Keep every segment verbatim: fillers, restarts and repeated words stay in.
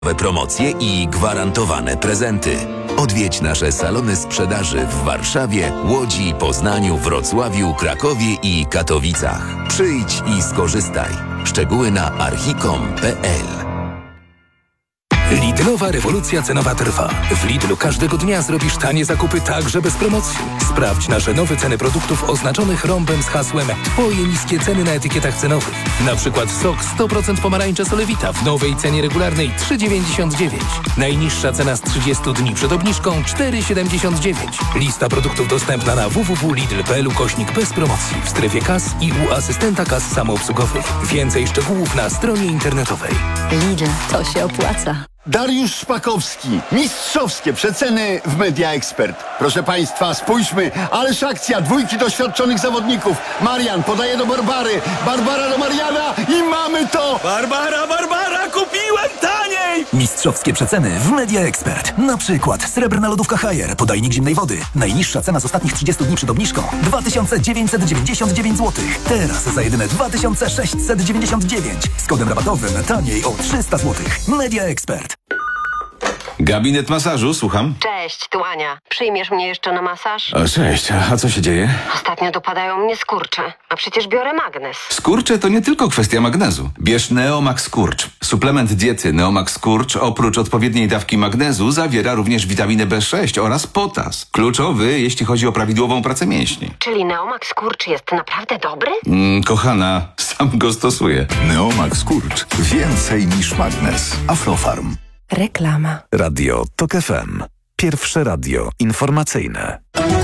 Promocje i gwarantowane prezenty. Odwiedź nasze salony sprzedaży w Warszawie, Łodzi, Poznaniu, Wrocławiu, Krakowie i Katowicach. Przyjdź i skorzystaj. Szczegóły na archicom kropka p l. Lidlowa rewolucja cenowa trwa. W Lidlu każdego dnia zrobisz tanie zakupy także bez promocji. Sprawdź nasze nowe ceny produktów oznaczonych rąbem z hasłem Twoje niskie ceny na etykietach cenowych. Na przykład sok sto procent pomarańcza Solewita w nowej cenie regularnej trzy dziewięćdziesiąt dziewięć. Najniższa cena z trzydziestu dni przed obniżką cztery siedemdziesiąt dziewięć. Lista produktów dostępna na w w w kropka lidl kropka p l ukośnik bez promocji w strefie kas i u asystenta kas samoobsługowych. Więcej szczegółów na stronie internetowej. Lidl, to się opłaca. Dariusz Szpakowski. Mistrzowskie przeceny w Media Expert. Proszę Państwa, spójrzmy, ależ akcja, dwójki doświadczonych zawodników. Marian podaje do Barbary, Barbara do Mariana i mamy to! Barbara, Barbara, kupiłem taniej! Mistrzowskie przeceny w Media Expert. Na przykład srebrna lodówka Haier, podajnik zimnej wody. Najniższa cena z ostatnich trzydziestu dni przed obniżką dwa tysiące dziewięćset dziewięćdziesiąt dziewięć złotych. Teraz za jedyne dwa tysiące sześćset dziewięćdziesiąt dziewięć. Z kodem rabatowym taniej o trzysta złotych. Media Expert. Gabinet masażu, słucham. Cześć, tu Ania. Przyjmiesz mnie jeszcze na masaż? O, cześć, a co się dzieje? Ostatnio dopadają mnie skurcze, a przecież biorę magnes. Skurcze to nie tylko kwestia magnezu. Bierz Neomax Skurcz. Suplement diety Neomax Skurcz oprócz odpowiedniej dawki magnezu zawiera również witaminę B sześć oraz potas. Kluczowy, jeśli chodzi o prawidłową pracę mięśni. Czyli Neomax Skurcz jest naprawdę dobry? Mm, kochana, sam go stosuję. Neomax Skurcz. Więcej niż magnes. Aflofarm. Reklama. Radio Tok F M. Pierwsze radio informacyjne.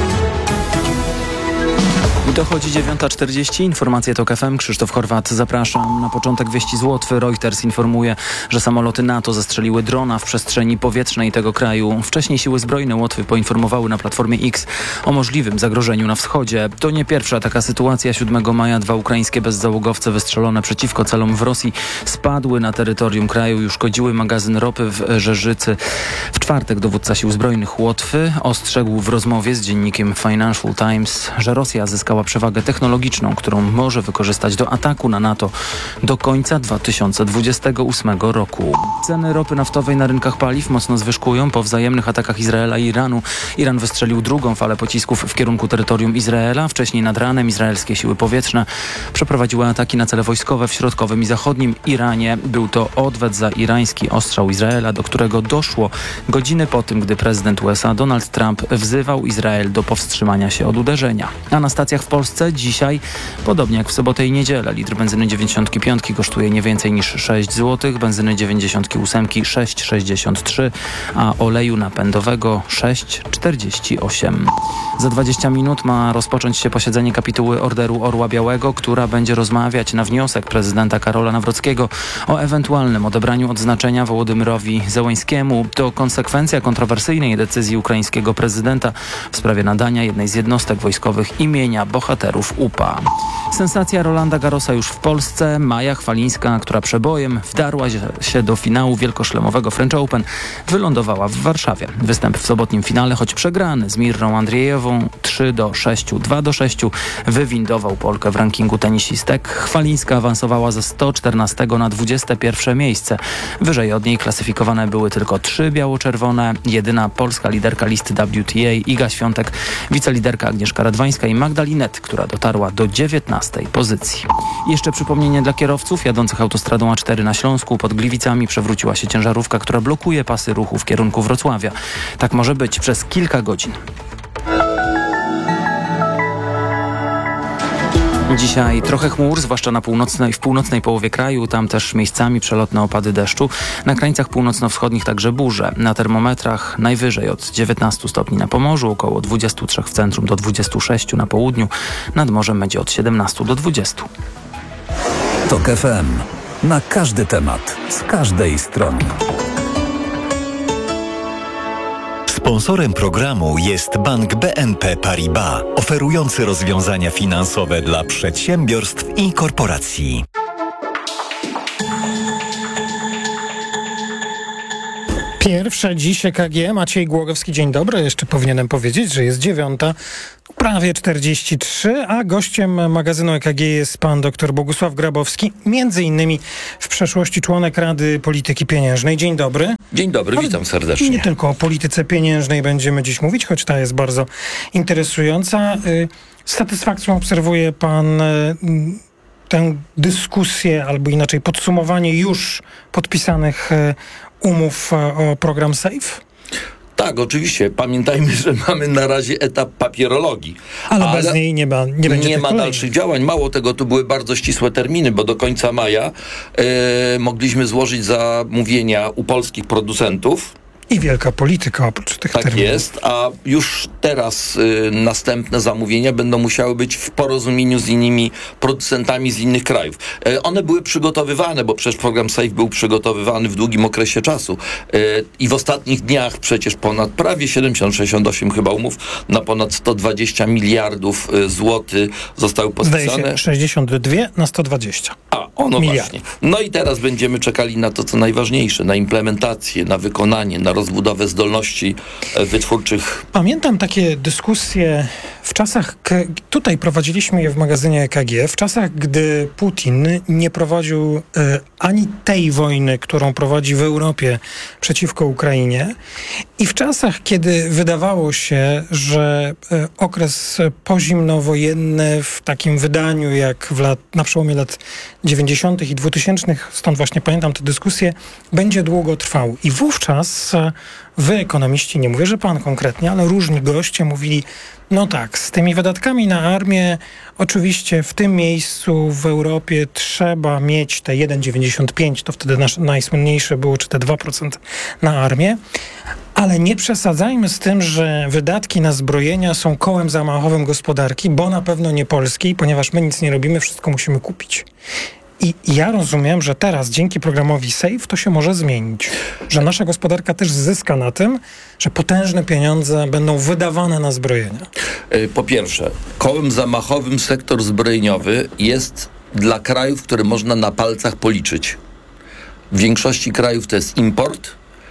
Dochodzi dziewiąta czterdzieści, informacje Tok F M, Krzysztof Horwat, zapraszam. Na początek wieści z Łotwy. Reuters informuje, że samoloty NATO zastrzeliły drona w przestrzeni powietrznej tego kraju. Wcześniej siły zbrojne Łotwy poinformowały na Platformie X o możliwym zagrożeniu na wschodzie. To nie pierwsza taka sytuacja. siódmego maja dwa ukraińskie bezzałogowce wystrzelone przeciwko celom w Rosji spadły na terytorium kraju i uszkodziły magazyn ropy w Rzeżycy. W czwartek dowódca sił zbrojnych Łotwy ostrzegł w rozmowie z dziennikiem Financial Times, że Rosja zyskała przewagę technologiczną, którą może wykorzystać do ataku na NATO do końca dwa tysiące dwudziestego ósmego roku. Ceny ropy naftowej na rynkach paliw mocno zwyżkują po wzajemnych atakach Izraela i Iranu. Iran wystrzelił drugą falę pocisków w kierunku terytorium Izraela. Wcześniej nad ranem izraelskie siły powietrzne przeprowadziły ataki na cele wojskowe w środkowym i zachodnim Iranie. Był to odwet za irański ostrzał Izraela, do którego doszło godziny po tym, gdy prezydent U S A Donald Trump wzywał Izrael do powstrzymania się od uderzenia. A na stacjach w Polsce dzisiaj, podobnie jak w sobotę i niedzielę, litr benzyny dziewięćdziesiąt pięć kosztuje nie więcej niż sześć złotych, benzyny dziewięćdziesiąt osiem sześć sześćdziesiąt trzy, a oleju napędowego sześć czterdzieści osiem. Za dwadzieścia minut ma rozpocząć się posiedzenie kapituły Orderu Orła Białego, która będzie rozmawiać na wniosek prezydenta Karola Nawrockiego o ewentualnym odebraniu odznaczenia Wołodymyrowi Zełańskiemu. To konsekwencja kontrowersyjnej decyzji ukraińskiego prezydenta w sprawie nadania jednej z jednostek wojskowych imienia bohaterów U P A. Sensacja Rolanda Garrosa już w Polsce. Maja Chwalińska, która przebojem wdarła się do finału wielkoszlemowego French Open, wylądowała w Warszawie. Występ w sobotnim finale, choć przegrany z Mirrą Andrzejewą trzy do sześciu, dwa do sześciu, wywindował Polkę w rankingu tenisistek. Chwalińska awansowała ze sto czternastego na dwudzieste pierwsze miejsce. Wyżej od niej klasyfikowane były tylko trzy biało-czerwone. Jedyna polska liderka listy W T A Iga Świątek, wiceliderka Agnieszka Radwańska i Magda Linet, która dotarła do dziewiętnastej pozycji. Jeszcze przypomnienie dla kierowców jadących autostradą A cztery na Śląsku. Pod Gliwicami przewróciła się ciężarówka, która blokuje pasy ruchu w kierunku Wrocławia. Tak może być przez kilka godzin. Dzisiaj trochę chmur, zwłaszcza na północnej, w północnej połowie kraju. Tam też miejscami przelotne opady deszczu. Na krańcach północno-wschodnich także burze. Na termometrach najwyżej od dziewiętnastu stopni na Pomorzu, około dwudziestu trzech w centrum do dwudziestu sześciu na południu. Nad morzem będzie od siedemnastu do dwudziestu. Tok F M. Na każdy temat, z każdej strony. Sponsorem programu jest Bank B N P Paribas, oferujący rozwiązania finansowe dla przedsiębiorstw i korporacji. Pierwsze dziś E K G. Maciej Głogowski, dzień dobry. Jeszcze powinienem powiedzieć, że jest dziewiąta. Prawie czterdzieści trzy, a gościem magazynu E K G jest pan dr Bogusław Grabowski, między innymi w przeszłości członek Rady Polityki Pieniężnej. Dzień dobry. Dzień dobry, witam serdecznie. Nie tylko o polityce pieniężnej będziemy dziś mówić, choć ta jest bardzo interesująca. Z satysfakcją obserwuje pan tę dyskusję, albo inaczej podsumowanie już podpisanych umów o program SAFE? Tak, oczywiście. Pamiętajmy, że mamy na razie etap papierologii. Ale, ale bez niej nie, ma, nie będzie Nie ma kolejnych. dalszych działań. Mało tego, to były bardzo ścisłe terminy, bo do końca maja e, mogliśmy złożyć zamówienia u polskich producentów. I wielka polityka oprócz tych tak terminów. Tak jest, a już teraz y, następne zamówienia będą musiały być w porozumieniu z innymi producentami z innych krajów. Y, one były przygotowywane, bo przecież program SAFE był przygotowywany w długim okresie czasu y, i w ostatnich dniach przecież ponad prawie siedemdziesiąt, sześćdziesiąt osiem chyba umów na ponad sto dwadzieścia miliardów y, złotych zostały podpisane. Zdaje się sześćdziesiąt dwa na sto dwadzieścia. A, ono miliardów. właśnie. No i teraz będziemy czekali na to, co najważniejsze, na implementację, na wykonanie, na rozbudowę zdolności wytwórczych. Pamiętam takie dyskusje w czasach, tutaj prowadziliśmy je w magazynie E K G, w czasach, gdy Putin nie prowadził e, ani tej wojny, którą prowadzi w Europie przeciwko Ukrainie, i w czasach, kiedy wydawało się, że e, okres pozimnowojenny w takim wydaniu jak w lat, na przełomie lat dziewięćdziesiątych i dwutysięcznych, stąd właśnie pamiętam tę dyskusję, będzie długo trwał. I wówczas e, wy, ekonomiści, nie mówię, że pan konkretnie, ale różni goście mówili, no tak, z tymi wydatkami na armię oczywiście w tym miejscu w Europie trzeba mieć te jeden przecinek dziewięćdziesiąt pięć, to wtedy nasz, najsłynniejsze było, czy te dwa procent na armię, ale nie przesadzajmy z tym, że wydatki na zbrojenia są kołem zamachowym gospodarki, bo na pewno nie polskiej, ponieważ my nic nie robimy, wszystko musimy kupić. I ja rozumiem, że teraz dzięki programowi SAFE to się może zmienić. Że nasza gospodarka też zyska na tym, że potężne pieniądze będą wydawane na zbrojenia. Po pierwsze, kołem zamachowym sektor zbrojeniowy jest dla krajów, które można na palcach policzyć. W większości krajów to jest import.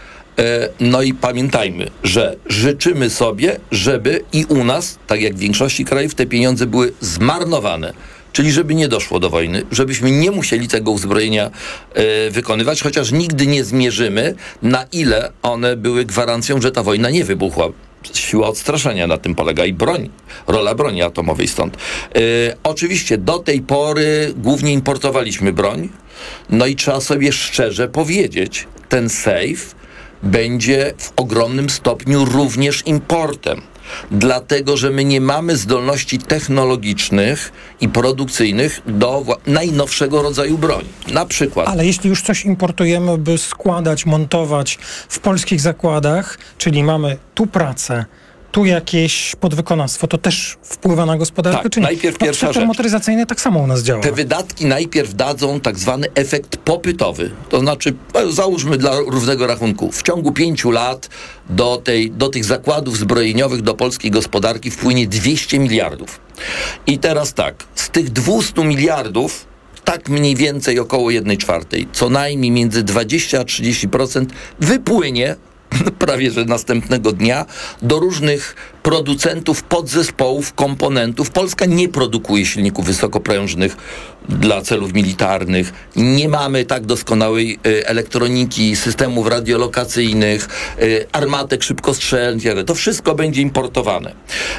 No i pamiętajmy, że życzymy sobie, żeby i u nas, tak jak w większości krajów, te pieniądze były zmarnowane. Czyli żeby nie doszło do wojny, żebyśmy nie musieli tego uzbrojenia y, wykonywać, chociaż nigdy nie zmierzymy, na ile one były gwarancją, że ta wojna nie wybuchła. Siła odstraszenia na tym polega i broń, rola broni atomowej stąd. Y, oczywiście do tej pory głównie importowaliśmy broń, no i trzeba sobie szczerze powiedzieć, ten SAFE będzie w ogromnym stopniu również importem. Dlatego, że my nie mamy zdolności technologicznych i produkcyjnych do wła- najnowszego rodzaju broni. Na przykład... Ale jeśli już coś importujemy, by składać, montować w polskich zakładach, czyli mamy tu pracę, tu jakieś podwykonawstwo, to też wpływa na gospodarkę, tak, czy nie? najpierw no, pierwsza sektor rzecz. motoryzacyjny tak samo u nas działa. Te wydatki najpierw dadzą tak zwany efekt popytowy. To znaczy, no, załóżmy dla równego rachunku, w ciągu pięciu lat do, tej, do tych zakładów zbrojeniowych, do polskiej gospodarki wpłynie dwieście miliardów. I teraz tak, z tych dwieście miliardów, tak mniej więcej około jednej czwartej, co najmniej między dwadzieścia a trzydzieści procent wypłynie prawie że następnego dnia do różnych producentów, podzespołów, komponentów. Polska nie produkuje silników wysokoprężnych dla celów militarnych. Nie mamy tak doskonałej y, elektroniki, systemów radiolokacyjnych, y, armatek szybkostrzelnych. To wszystko będzie importowane.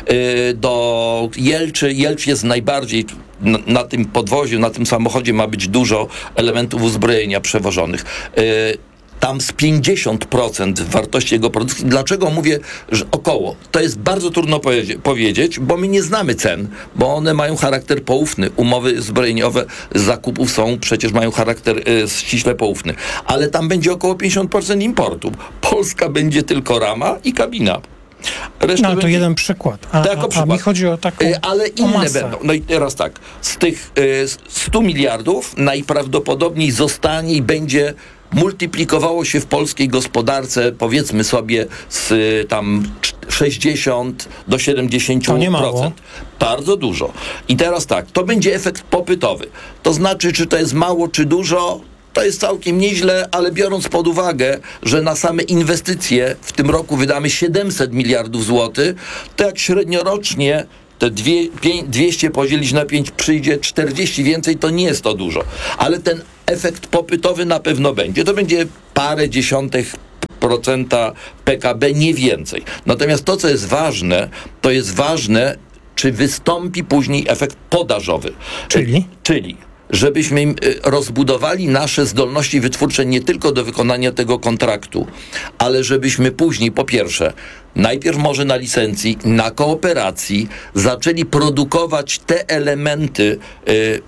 Y, do Jelczy, Jelcz jest najbardziej na, na tym podwoziu, na tym samochodzie ma być dużo elementów uzbrojenia przewożonych. Y, Tam z pięćdziesiąt procent wartości jego produkcji. Dlaczego mówię, że około? To jest bardzo trudno powie- powiedzieć, bo my nie znamy cen, bo one mają charakter poufny. Umowy zbrojeniowe z zakupów są, przecież mają charakter y, ściśle poufny. Ale tam będzie około pięćdziesiąt procent importu. Polska będzie tylko rama i kabina. Reszta no, to będzie... jeden przykład. A, jako a, przykład. a mi chodzi o taką y, Ale inne masę. będą. No i teraz tak. Z tych y, stu miliardów najprawdopodobniej zostanie i będzie multiplikowało się w polskiej gospodarce, powiedzmy sobie, z tam sześćdziesiąt do siedemdziesiąt procent. To nie mało. Bardzo dużo. I teraz tak, to będzie efekt popytowy. To znaczy, czy to jest mało, czy dużo, to jest całkiem nieźle, ale biorąc pod uwagę, że na same inwestycje w tym roku wydamy siedemset miliardów złotych, to jak średniorocznie te dwie, pię, dwieście podzielić na pięć, przyjdzie czterdzieści więcej, to nie jest to dużo. Ale ten efekt popytowy na pewno będzie. To będzie parę dziesiątek procenta P K B, nie więcej. Natomiast to, co jest ważne, to jest ważne, czy wystąpi później efekt podażowy. Czyli? Czyli żebyśmy rozbudowali nasze zdolności wytwórcze nie tylko do wykonania tego kontraktu, ale żebyśmy później, po pierwsze, najpierw może na licencji, na kooperacji zaczęli produkować te elementy, y,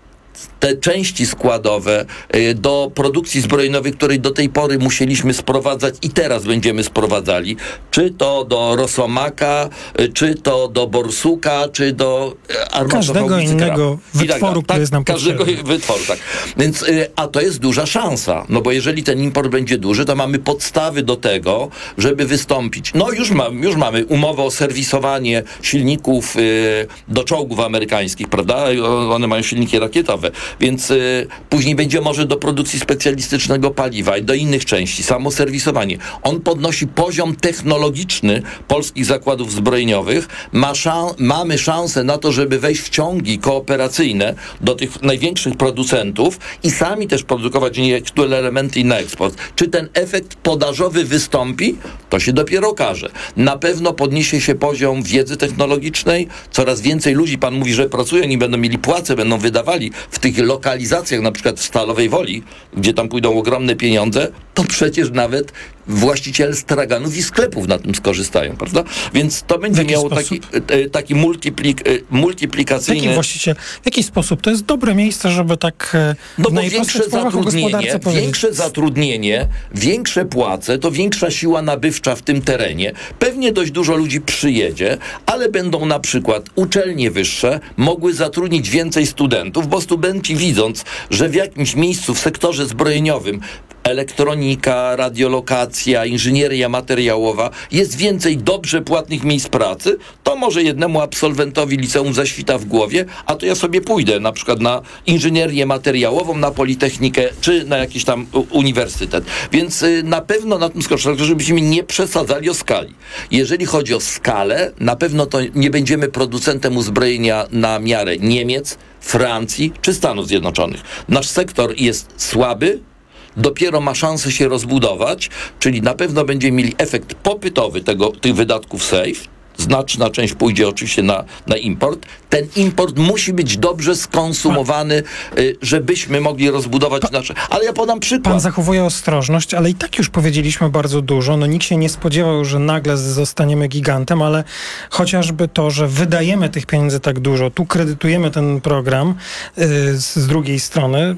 te części składowe y, do produkcji zbrojeniowej, której do tej pory musieliśmy sprowadzać i teraz będziemy sprowadzali. Czy to do Rosomaka, y, czy to do Borsuka, czy do y, Armata każdego innego wytworu, tak, który jest nam każdego potrzebny. wytworu, tak. Więc, y, a to jest duża szansa, no bo jeżeli ten import będzie duży, to mamy podstawy do tego, żeby wystąpić. No już, ma, już mamy umowę o serwisowanie silników y, do czołgów amerykańskich, prawda? One mają silniki rakietowe. Więc y, później będzie może do produkcji specjalistycznego paliwa i do innych części, samo serwisowanie. On podnosi poziom technologiczny polskich zakładów zbrojeniowych. Ma szan- mamy szansę na to, żeby wejść w ciągi kooperacyjne do tych największych producentów i sami też produkować niektóre elementy na eksport. Czy ten efekt podażowy wystąpi? To się dopiero okaże. Na pewno podniesie się poziom wiedzy technologicznej. Coraz więcej ludzi, pan mówi, że pracują i będą mieli płace, będą wydawali w tych lokalizacjach, na przykład w Stalowej Woli, gdzie tam pójdą ogromne pieniądze, to przecież nawet właściciele straganów i sklepów na tym skorzystają, prawda? Więc to będzie miało taki, taki multiplik, multiplikacyjny... Taki właściciel. W jaki sposób? To jest dobre miejsce, żeby tak no w bo większe zatrudnienie, większe zatrudnienie, większe płace, to większa siła nabywcza w tym terenie. Pewnie dość dużo ludzi przyjedzie, ale będą na przykład uczelnie wyższe mogły zatrudnić więcej studentów, bo studenci widząc, że w jakimś miejscu w sektorze zbrojeniowym elektronika, radiolokacja, inżynieria materiałowa, jest więcej dobrze płatnych miejsc pracy, to może jednemu absolwentowi liceum zaświta w głowie, a to ja sobie pójdę na przykład na inżynierię materiałową, na Politechnikę, czy na jakiś tam uniwersytet. Więc y, na pewno na tym skorzystać, żebyśmy nie przesadzali o skali. Jeżeli chodzi o skalę, na pewno to nie będziemy producentem uzbrojenia na miarę Niemiec, Francji czy Stanów Zjednoczonych. Nasz sektor jest słaby, dopiero ma szansę się rozbudować, czyli na pewno będziemy mieli efekt popytowy tego, tych wydatków safe. Znaczna część pójdzie oczywiście na, na import. Ten import musi być dobrze skonsumowany, y, żebyśmy mogli rozbudować pa, nasze... Ale ja podam przykład. Pan zachowuje ostrożność, ale i tak już powiedzieliśmy bardzo dużo. No nikt się nie spodziewał, że nagle zostaniemy gigantem, ale chociażby to, że wydajemy tych pieniędzy tak dużo, tu kredytujemy ten program y, z, z drugiej strony,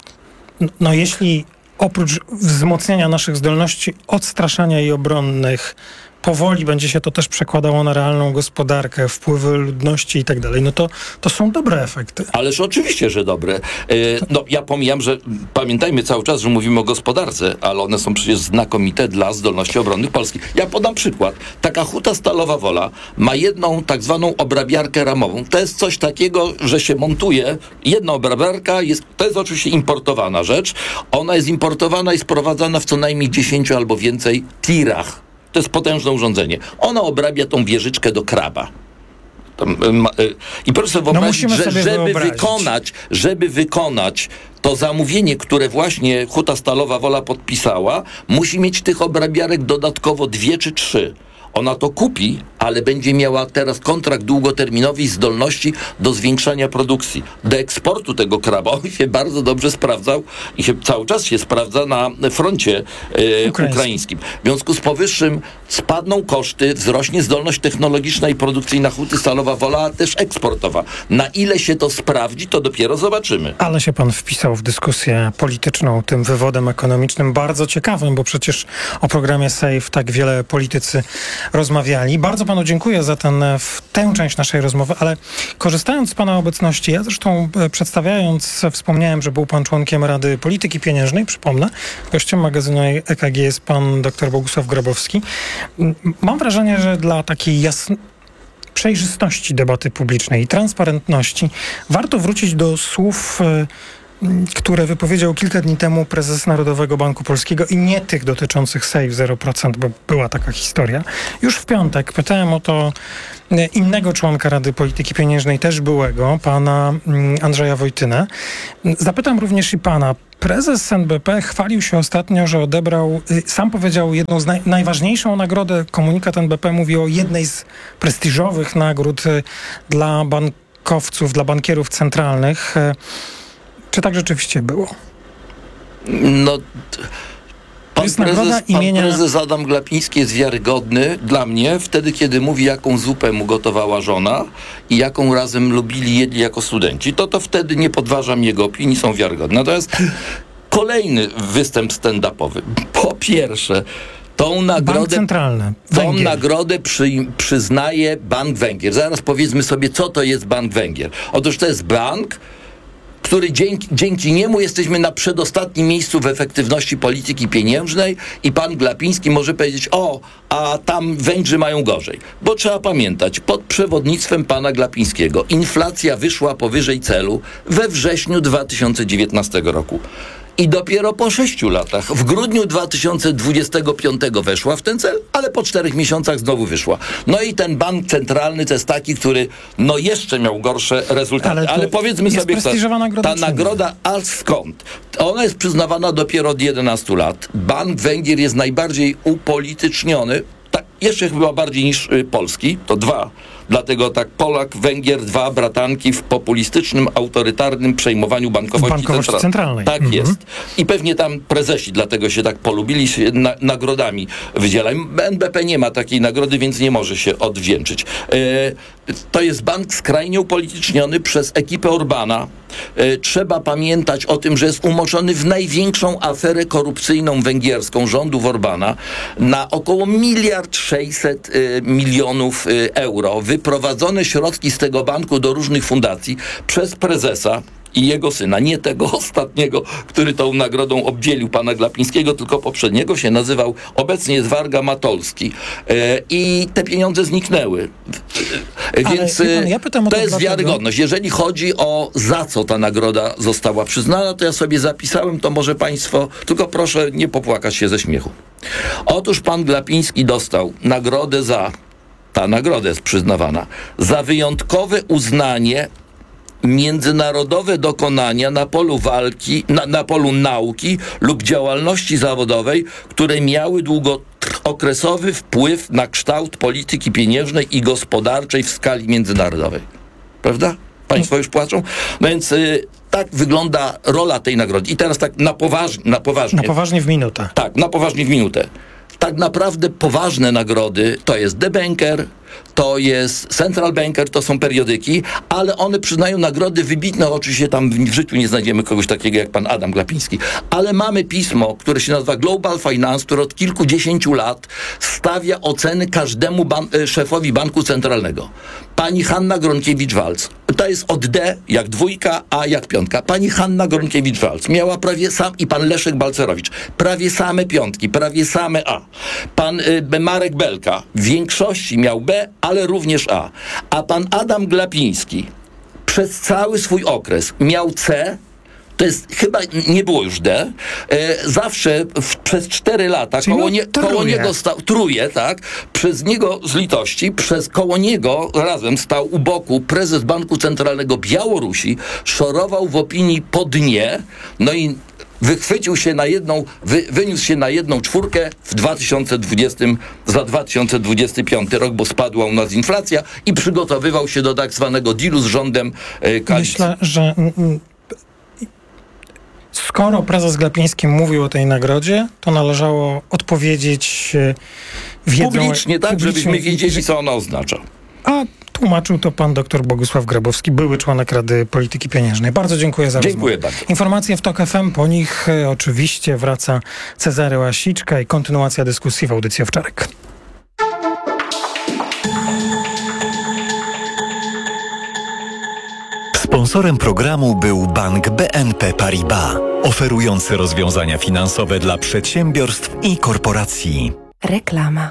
no jeśli oprócz wzmocnienia naszych zdolności odstraszania i obronnych powoli będzie się to też przekładało na realną gospodarkę, wpływy ludności i tak dalej, no to, to są dobre efekty. Ależ oczywiście, że dobre. E, no ja pomijam, że pamiętajmy cały czas, że mówimy o gospodarce, ale one są przecież znakomite dla zdolności obronnych Polski. Ja podam przykład. Taka Huta Stalowa Wola ma jedną tak zwaną obrabiarkę ramową. To jest coś takiego, że się montuje. Jedna obrabiarka, jest, to jest oczywiście importowana rzecz. Ona jest importowana i sprowadzana w co najmniej dziesięciu albo więcej tirach. To jest potężne urządzenie. Ona obrabia tą wieżyczkę do kraba. Tam, I proszę sobie wyobrazić, no że sobie żeby wyobrazić. wykonać, żeby wykonać to zamówienie, które właśnie Huta Stalowa Wola podpisała, musi mieć tych obrabiarek dodatkowo dwie czy trzy. Ona to kupi, ale będzie miała teraz kontrakt długoterminowy i zdolności do zwiększania produkcji, do eksportu tego kraba. On się bardzo dobrze sprawdzał i się, cały czas się sprawdza na froncie e, ukraińskim. W związku z powyższym spadną koszty, wzrośnie zdolność technologiczna i produkcyjna Huty Stalowa Wola, a też eksportowa. Na ile się to sprawdzi, to dopiero zobaczymy. Ale się pan wpisał w dyskusję polityczną tym wywodem ekonomicznym, bardzo ciekawym, bo przecież o programie SAFE tak wiele politycy rozmawiali. Bardzo panu dziękuję za ten, w tę część naszej rozmowy, ale korzystając z pana obecności, ja zresztą przedstawiając, wspomniałem, że był pan członkiem Rady Polityki Pieniężnej, przypomnę. Gościem magazynu E K G jest pan dr Bogusław Grabowski. Mam wrażenie, że dla takiej jasnej przejrzystości debaty publicznej i transparentności warto wrócić do słów które wypowiedział kilka dni temu prezes Narodowego Banku Polskiego i nie tych dotyczących Save zero procent, bo była taka historia. Już w piątek pytałem o to innego członka Rady Polityki Pieniężnej, też byłego, pana Andrzeja Wojtynę. Zapytam również i pana. Prezes N B P chwalił się ostatnio, że odebrał, sam powiedział, jedną z naj, najważniejszą nagrodę. Komunikat N B P mówi o jednej z prestiżowych nagród dla bankowców, dla bankierów centralnych. Czy tak rzeczywiście było? No... Pan jest prezes, nagroda imienia... pan prezes Adam Glapiński jest wiarygodny dla mnie wtedy, kiedy mówi, jaką zupę mu gotowała żona i jaką razem lubili, jedli jako studenci. To to wtedy nie podważam jego opinii, są wiarygodne. Natomiast kolejny występ stand-upowy. Po pierwsze, tą nagrodę, Bank Centralny. tą Węgier. nagrodę przy, przyznaje Bank Węgier. Zaraz powiedzmy sobie, co to jest Bank Węgier. Otóż to jest bank, który dzięki, dzięki niemu jesteśmy na przedostatnim miejscu w efektywności polityki pieniężnej i pan Glapiński może powiedzieć, o, a tam Węgrzy mają gorzej. Bo trzeba pamiętać, pod przewodnictwem pana Glapińskiego inflacja wyszła powyżej celu we wrześniu dwa tysiące dziewiętnastego roku. I dopiero po sześciu latach, w grudniu dwa tysiące dwudziestego piątego weszła w ten cel, ale po czterech miesiącach znowu wyszła. No i ten bank centralny to jest taki, który no jeszcze miał gorsze rezultaty. Ale, ale powiedzmy jest sobie, prestiżowa nagroda, ta nagroda, a skąd? Ona jest przyznawana dopiero od jedenastu lat. Bank Węgier jest najbardziej upolityczniony, tak, jeszcze chyba bardziej niż y, polski, to dwa. Dlatego tak Polak, Węgier, dwa bratanki w populistycznym, autorytarnym przejmowaniu bankowości, bankowości centra- centralnej. Tak mhm. jest. I pewnie tam prezesi dlatego się tak polubili, się na, nagrodami wydzielają. N B P nie ma takiej nagrody, więc nie może się odwdzięczyć. E, to jest bank skrajnie upolityczniony przez ekipę Orbana. E, trzeba pamiętać o tym, że jest umoczony w największą aferę korupcyjną węgierską rządów Orbana na około miliard sześćset milionów euro. Wyprowadzone środki z tego banku do różnych fundacji przez prezesa i jego syna, nie tego ostatniego, który tą nagrodą obdzielił pana Glapińskiego, tylko poprzedniego, się nazywał, obecnie jest Warga Matolski. E, I te pieniądze zniknęły. E, więc Ale, pan, ja pytam o to to jest dlatego... wiarygodność. Jeżeli chodzi o za co ta nagroda została przyznana, to ja sobie zapisałem, to może państwo, tylko proszę nie popłakać się ze śmiechu. Otóż pan Glapiński dostał nagrodę za, ta nagroda jest przyznawana, za wyjątkowe uznanie międzynarodowe dokonania na polu walki, na, na polu nauki lub działalności zawodowej, które miały długookresowy wpływ na kształt polityki pieniężnej i gospodarczej w skali międzynarodowej. Prawda? Państwo już płaczą? No więc y, tak wygląda rola tej nagrody. I teraz tak na poważnie. Na poważnie, na poważnie w minutę. Tak, na poważnie w minutę. Tak naprawdę poważne nagrody to jest The Banker, to jest Central Banker, to są periodyki, ale one przyznają nagrody wybitne. Oczywiście tam w życiu nie znajdziemy kogoś takiego jak pan Adam Glapiński. Ale mamy pismo, które się nazywa Global Finance, które od kilkudziesięciu lat stawia oceny każdemu ban- szefowi banku centralnego. Pani Hanna Gronkiewicz-Waltz. To jest od D jak dwójka, A jak piątka. Pani Hanna Gronkiewicz-Waltz miała prawie sam, i pan Leszek Balcerowicz, prawie same piątki, prawie same A. Pan y, Marek Belka w większości miał B, ale również A. A pan Adam Glapiński przez cały swój okres miał C, to jest, chyba nie było już D, e, zawsze w, przez cztery lata koło, nie, koło niego stał, truje, tak, przez niego z litości, przez koło niego razem stał u boku prezes Banku Centralnego Białorusi, szorował w opinii po dnie, no i wychwycił się na jedną, wy, wyniósł się na jedną czwórkę w dwa tysiące dwudziestym, za dwa tysiące dwudziesty piąty rok, bo spadła u nas inflacja i przygotowywał się do tak zwanego dealu z rządem e, koalicji. Myślę, że mm, skoro prezes Glapiński mówił o tej nagrodzie, to należało odpowiedzieć wiedzą... Publicznie, tak, publicznie, żebyśmy wiedzieli, co ona oznacza. A tłumaczył to pan dr Bogusław Grabowski, były członek Rady Polityki Pieniężnej. Bardzo dziękuję za Dziękuję rozmowę. bardzo. Informacje w TOK F M, po nich e, oczywiście wraca Cezary Łasiczka i kontynuacja dyskusji w audycji Owczarek. Sponsorem programu był Bank B N P Paribas, oferujący rozwiązania finansowe dla przedsiębiorstw i korporacji. Reklama.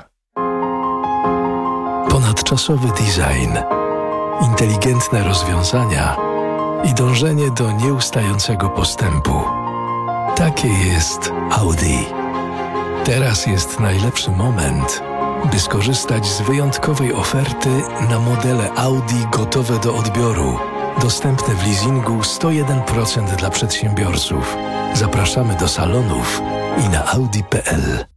Ponadczasowy design, inteligentne rozwiązania i dążenie do nieustającego postępu. Takie jest Audi. Teraz jest najlepszy moment, by skorzystać z wyjątkowej oferty na modele Audi gotowe do odbioru. Dostępne w leasingu sto jeden procent dla przedsiębiorców. Zapraszamy do salonów i na audi kropka p l.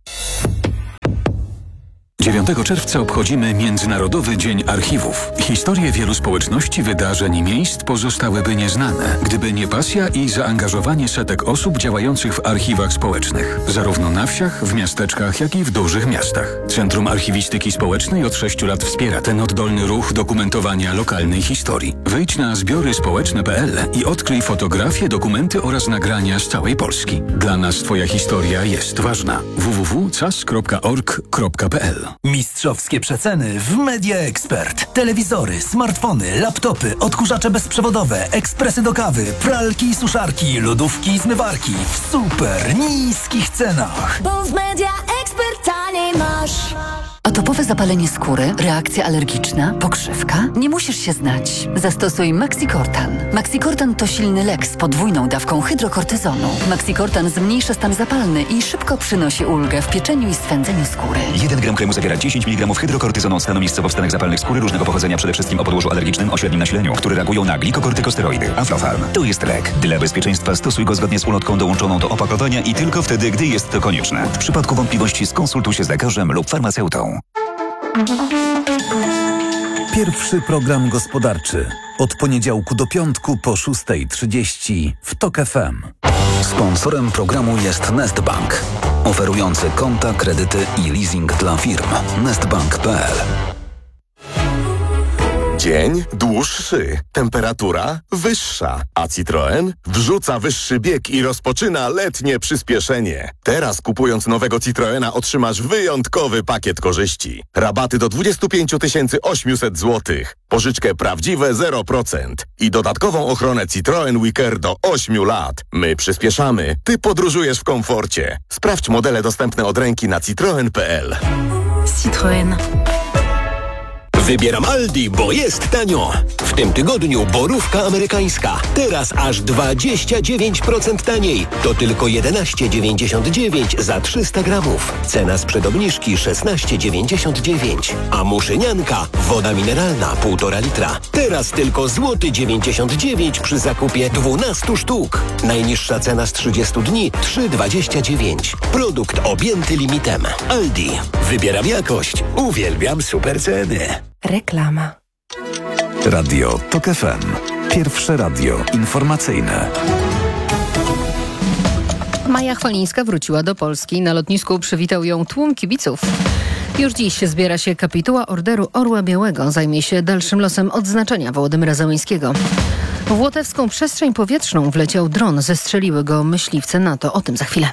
dziewiątego czerwca obchodzimy Międzynarodowy Dzień Archiwów. Historie wielu społeczności, wydarzeń i miejsc pozostałyby nieznane, gdyby nie pasja i zaangażowanie setek osób działających w archiwach społecznych. Zarówno na wsiach, w miasteczkach, jak i w dużych miastach. Centrum Archiwistyki Społecznej od sześciu lat wspiera ten oddolny ruch dokumentowania lokalnej historii. Wejdź na zbiory społeczne kropka p l i odkryj fotografie, dokumenty oraz nagrania z całej Polski. Dla nas Twoja historia jest ważna. w w w kropka c a s kropka org kropka p l. Mistrzowskie przeceny w Media Expert. Telewizory, smartfony, laptopy, odkurzacze bezprzewodowe, ekspresy do kawy, pralki i suszarki, lodówki i zmywarki w super niskich cenach. Bo w Media Expert taniej masz. Atopowe zapalenie skóry, reakcja alergiczna, pokrzywka? Nie musisz się znać. Zastosuj Maxicortan. Maxicortan to silny lek z podwójną dawką hydrokortyzonu. Maxicortan zmniejsza stan zapalny i szybko przynosi ulgę w pieczeniu i swędzeniu skóry. jeden gram kremu zawiera dziesięć miligramów hydrokortyzonu stanu miejscowo w stanach zapalnych skóry różnego pochodzenia, przede wszystkim o podłożu alergicznym o średnim nasileniu, które reagują na glikokortykosteroidy. Aflofarm to jest lek. Dla bezpieczeństwa stosuj go zgodnie z ulotką dołączoną do opakowania i tylko wtedy, gdy jest to konieczne. W przypadku wątpliwości skonsultuj się z lekarzem lub farmaceutą. Pierwszy program gospodarczy. Od poniedziałku do piątku po szóstej trzydzieści w TOK F M. Sponsorem programu jest Nestbank, oferujący konta, kredyty i leasing dla firm. nestbank kropka p l. Dzień dłuższy, temperatura wyższa, a Citroen wrzuca wyższy bieg i rozpoczyna letnie przyspieszenie. Teraz kupując nowego Citroena otrzymasz wyjątkowy pakiet korzyści. Rabaty do dwadzieścia pięć tysięcy osiemset złotych, pożyczkę prawdziwe zero procent i dodatkową ochronę Citroen Wicker do ośmiu lat. My przyspieszamy, ty podróżujesz w komforcie. Sprawdź modele dostępne od ręki na citroen kropka p l. Citroen. Wybieram Aldi, bo jest tanio. W tym tygodniu borówka amerykańska. Teraz aż dwadzieścia dziewięć procent taniej. To tylko jedenaście dziewięćdziesiąt dziewięć za trzysta gramów. Cena sprzed obniżki szesnaście dziewięćdziesiąt dziewięć. A muszynianka, woda mineralna półtora litra. Teraz tylko złoty dziewięćdziesiąt dziewięć przy zakupie dwunastu sztuk. Najniższa cena z trzydziestu dni trzy dwadzieścia dziewięć. Produkt objęty limitem. Aldi. Wybieram jakość. Uwielbiam super ceny. Reklama. Radio TOK F M. Pierwsze radio informacyjne. Maja Chwalińska wróciła do Polski. Na lotnisku przywitał ją tłum kibiców. Już dziś zbiera się kapituła Orderu Orła Białego. Zajmie się dalszym losem odznaczenia Wołodymyra Zełenskiego. W łotewską przestrzeń powietrzną wleciał dron. Zestrzeliły go myśliwce NATO. O tym za chwilę.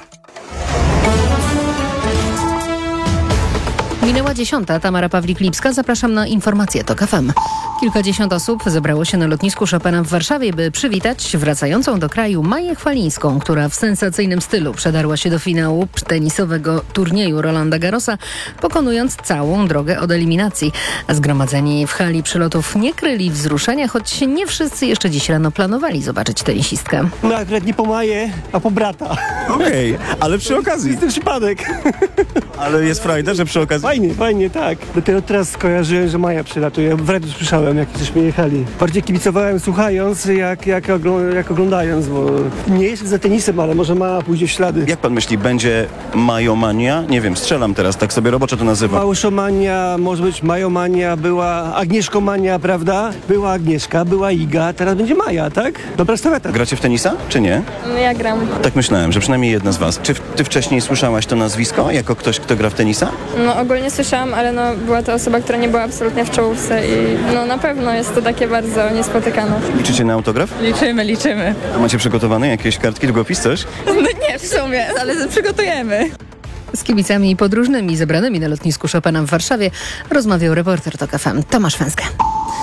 Minęła dziesiąta. Tamara Pawlik-Lipska. Zapraszam na informacje TOK F M. Kilkadziesiąt osób zebrało się na lotnisku Chopina w Warszawie, by przywitać wracającą do kraju Maję Chwalińską, która w sensacyjnym stylu przedarła się do finału tenisowego turnieju Rolanda Garrosa, pokonując całą drogę od eliminacji. A zgromadzeni w hali przylotów nie kryli wzruszenia, choć nie wszyscy jeszcze dziś rano planowali zobaczyć tenisistkę. No akurat nie po Maję, a po brata. Okej, okay, ale przy okazji. Jest to przypadek. Ale jest frajda, że przy okazji. Fajnie, fajnie, tak. Dopiero teraz skojarzyłem, że Maja przylatuje. W radiu słyszałem, jak żeśmy jechali. Bardziej kibicowałem słuchając, jak, jak, ogl- jak oglądając, bo nie jestem za tenisem, ale może Maja pójdzie w ślady. Jak pan myśli, będzie majomania? Nie wiem, strzelam teraz, tak sobie roboczo to nazywam. Małyszomania, może być majomania, była Agnieszkomania, prawda? Była Agnieszka, była Iga, teraz będzie Maja, tak? Dobra staweta. Gracie w tenisa, czy nie? No ja gram. Tak myślałem, że przynajmniej jedna z was. Czy w, ty wcześniej słyszałaś to nazwisko, jako ktoś, kto gra w tenisa? No ogólnie słyszałam, ale no była to osoba, która nie była absolutnie w czołówce i no na pewno jest to takie bardzo niespotykane. Liczycie na autograf? Liczymy, liczymy. A macie przygotowane jakieś kartki, długopis, coś? No nie, w sumie, ale przygotujemy. Z kibicami podróżnymi zebranymi na lotnisku Chopina w Warszawie rozmawiał reporter TOK F M Tomasz Węskę.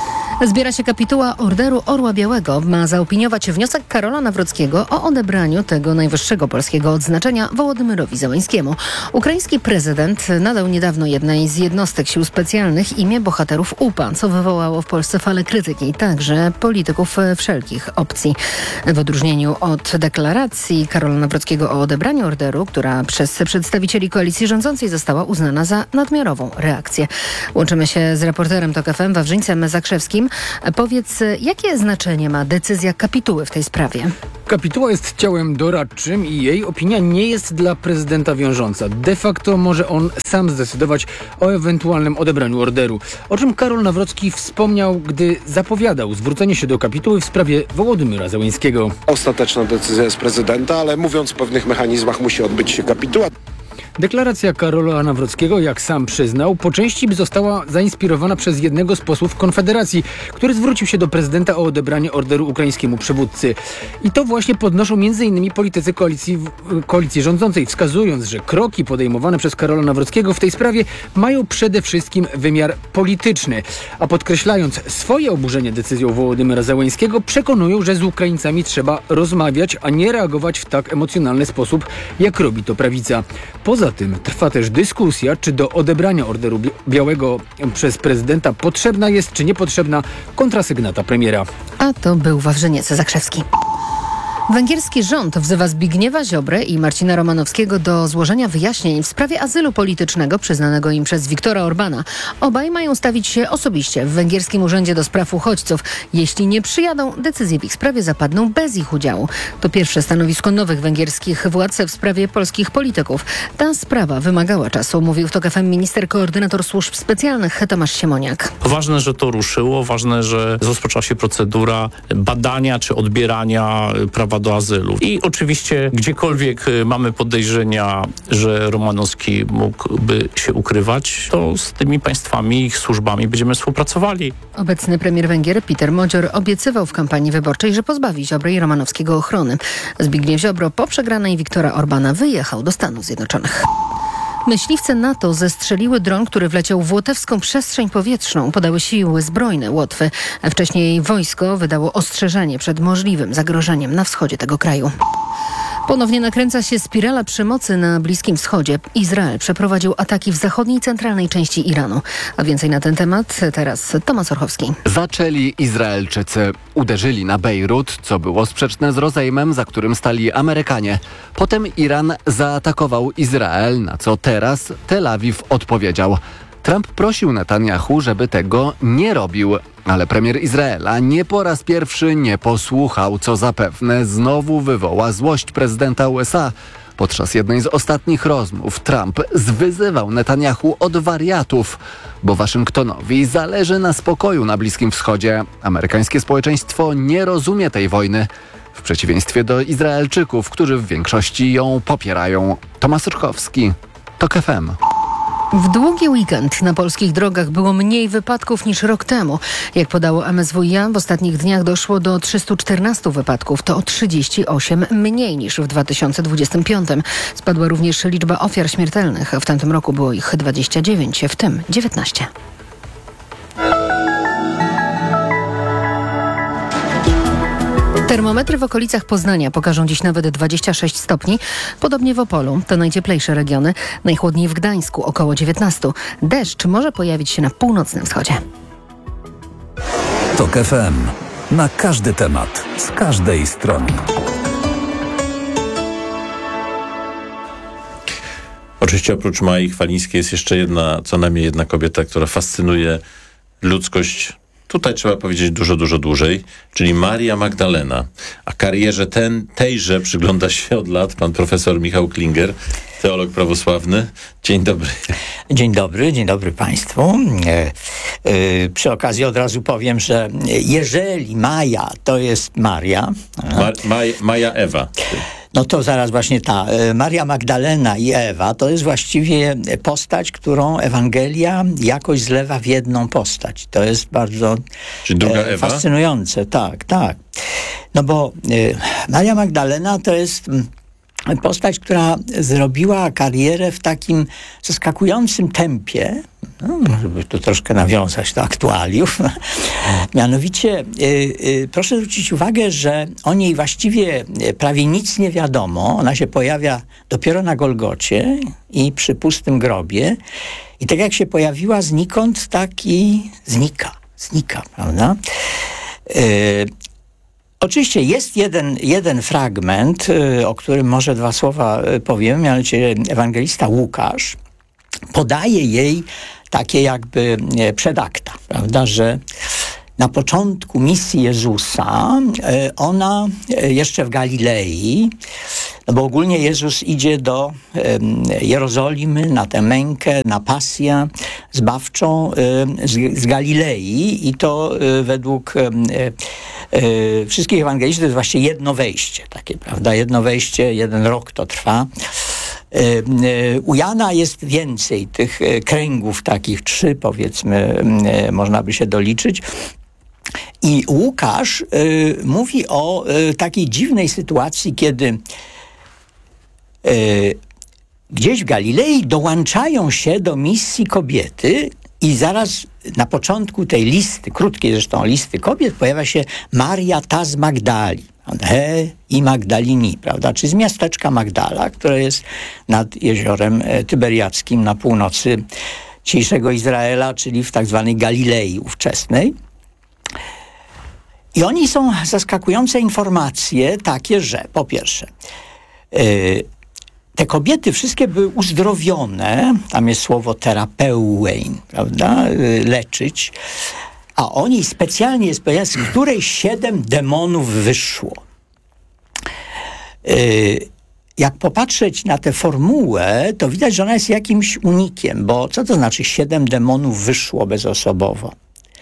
Zbiera się kapituła Orderu Orła Białego. Ma zaopiniować wniosek Karola Nawrockiego o odebraniu tego najwyższego polskiego odznaczenia Wołodymyrowi Zełańskiemu. Ukraiński prezydent nadał niedawno jednej z jednostek sił specjalnych imię bohaterów U P A, co wywołało w Polsce falę krytyki, także polityków wszelkich opcji. W odróżnieniu od deklaracji Karola Nawrockiego o odebraniu orderu, która przez przedstawicieli koalicji rządzącej została uznana za nadmiarową reakcję. Łączymy się z reporterem TOK F M Wawrzyńcem Zakrzewskim. Powiedz, jakie znaczenie ma decyzja kapituły w tej sprawie? Kapituła jest ciałem doradczym i jej opinia nie jest dla prezydenta wiążąca. De facto może on sam zdecydować o ewentualnym odebraniu orderu. O czym Karol Nawrocki wspomniał, gdy zapowiadał zwrócenie się do kapituły w sprawie Wołodymyra Zełańskiego. Ostateczna decyzja jest prezydenta, ale mówiąc o pewnych mechanizmach musi odbyć się kapituła. Deklaracja Karola Nawrockiego, jak sam przyznał, po części została zainspirowana przez jednego z posłów Konfederacji, który zwrócił się do prezydenta o odebranie orderu ukraińskiemu przywódcy. I to właśnie podnoszą między innymi politycy koalicji, koalicji rządzącej, wskazując, że kroki podejmowane przez Karola Nawrockiego w tej sprawie mają przede wszystkim wymiar polityczny. A podkreślając swoje oburzenie decyzją Wołodymyra Zełańskiego, przekonują, że z Ukraińcami trzeba rozmawiać, a nie reagować w tak emocjonalny sposób, jak robi to prawica. Poza tym trwa też dyskusja, czy do odebrania Orderu Białego przez prezydenta potrzebna jest, czy niepotrzebna kontrasygnata premiera. A to był Wawrzyniec Zakrzewski. Węgierski rząd wzywa Zbigniewa Ziobrę i Marcina Romanowskiego do złożenia wyjaśnień w sprawie azylu politycznego przyznanego im przez Viktora Orbana. Obaj mają stawić się osobiście w węgierskim Urzędzie do Spraw Uchodźców. Jeśli nie przyjadą, decyzje w ich sprawie zapadną bez ich udziału. To pierwsze stanowisko nowych węgierskich władz w sprawie polskich polityków. Ta sprawa wymagała czasu, mówił w TOK F M minister koordynator służb specjalnych Tomasz Siemoniak. Ważne, że to ruszyło, ważne, że rozpoczęła się procedura badania czy odbierania prawa do azylu. I oczywiście gdziekolwiek mamy podejrzenia, że Romanowski mógłby się ukrywać, to z tymi państwami i ich służbami będziemy współpracowali. Obecny premier Węgier Peter Modzior obiecywał w kampanii wyborczej, że pozbawi Ziobry i Romanowskiego ochrony. Zbigniew Ziobro po przegranej Viktora Orbana wyjechał do Stanów Zjednoczonych. Myśliwce NATO zestrzeliły dron, który wleciał w łotewską przestrzeń powietrzną, podały siły zbrojne Łotwy. Wcześniej wojsko wydało ostrzeżenie przed możliwym zagrożeniem na wschodzie tego kraju. Ponownie nakręca się spirala przemocy na Bliskim Wschodzie. Izrael przeprowadził ataki w zachodniej i centralnej części Iranu. A więcej na ten temat teraz Tomasz Orchowski. Zaczęli Izraelczycy. Uderzyli na Bejrut, co było sprzeczne z rozejmem, za którym stali Amerykanie. Potem Iran zaatakował Izrael, na co teraz Tel Awiw odpowiedział. Trump prosił Netanyahu, żeby tego nie robił, ale premier Izraela nie po raz pierwszy nie posłuchał, co zapewne znowu wywoła złość prezydenta U S A. Podczas jednej z ostatnich rozmów Trump zwyzywał Netanyahu od wariatów, bo Waszyngtonowi zależy na spokoju na Bliskim Wschodzie. Amerykańskie społeczeństwo nie rozumie tej wojny, w przeciwieństwie do Izraelczyków, którzy w większości ją popierają. Tomasz Ruchowski, TOK F M. W długi weekend na polskich drogach było mniej wypadków niż rok temu. Jak podało M S W i A, w ostatnich dniach doszło do trzystu czternastu wypadków. To o trzydzieści osiem mniej niż w dwa tysiące dwudziestym piątym. Spadła również liczba ofiar śmiertelnych. W tamtym roku było ich dwadzieścia dziewięć, w tym dziewiętnaście. Termometry w okolicach Poznania pokażą dziś nawet dwadzieścia sześć stopni. Podobnie w Opolu, to najcieplejsze regiony. Najchłodniej w Gdańsku, około dziewiętnaście. Deszcz może pojawić się na północnym wschodzie. TOK F M. Na każdy temat, z każdej strony. Oczywiście oprócz Mai Chwalińskiej jest jeszcze jedna, co najmniej jedna kobieta, która fascynuje ludzkość. Tutaj trzeba powiedzieć dużo, dużo dłużej, czyli Maria Magdalena. A karierze ten, tejże przygląda się od lat pan profesor Michał Klinger, teolog prawosławny. Dzień dobry. Dzień dobry, dzień dobry Państwu. E, e, przy okazji od razu powiem, że jeżeli Maja to jest Maria... Ma, Maj, Maja Ewa. No to zaraz właśnie ta Maria Magdalena i Ewa to jest właściwie postać, którą Ewangelia jakoś zlewa w jedną postać. To jest bardzo Czyli druga e, Ewa? fascynujące. Tak, tak. No bo e, Maria Magdalena to jest postać, która zrobiła karierę w takim zaskakującym tempie. No, może by tu troszkę nawiązać do aktualiów. Mianowicie y, y, proszę zwrócić uwagę, że o niej właściwie prawie nic nie wiadomo. Ona się pojawia dopiero na Golgocie i przy pustym grobie. I tak jak się pojawiła znikąd, tak i znika. Znika, prawda? Y, Oczywiście jest jeden, jeden fragment, y, o którym może dwa słowa y, powiem, mianowicie ewangelista Łukasz podaje jej takie jakby y, przedakta, prawda, że na początku misji Jezusa y, ona y, jeszcze w Galilei, no bo ogólnie Jezus idzie do y, Jerozolimy na tę mękę, na pasję zbawczą y, z, z Galilei i to y, według y, y, wszystkich ewangelistów to jest właśnie jedno wejście, takie, prawda, jedno wejście, jeden rok to trwa. U Jana jest więcej tych kręgów, takich trzy powiedzmy, można by się doliczyć. I Łukasz y, mówi o y, takiej dziwnej sytuacji, kiedy y, gdzieś w Galilei dołączają się do misji kobiety i zaraz na początku tej listy, krótkiej zresztą listy kobiet, pojawia się Maria ta z Magdali. He i Magdalini, prawda? Czy z miasteczka Magdala, które jest nad jeziorem Tyberiackim na północy dzisiejszego Izraela, czyli w tak zwanej Galilei ówczesnej. I oni są zaskakujące informacje takie, że po pierwsze yy, te kobiety wszystkie były uzdrowione, tam jest słowo terapeuein, prawda, yy, leczyć, a oni specjalnie jest powiedziane, z której siedem demonów wyszło. Yy, jak popatrzeć na tę formułę, to widać, że ona jest jakimś unikiem, bo co to znaczy siedem demonów wyszło bezosobowo?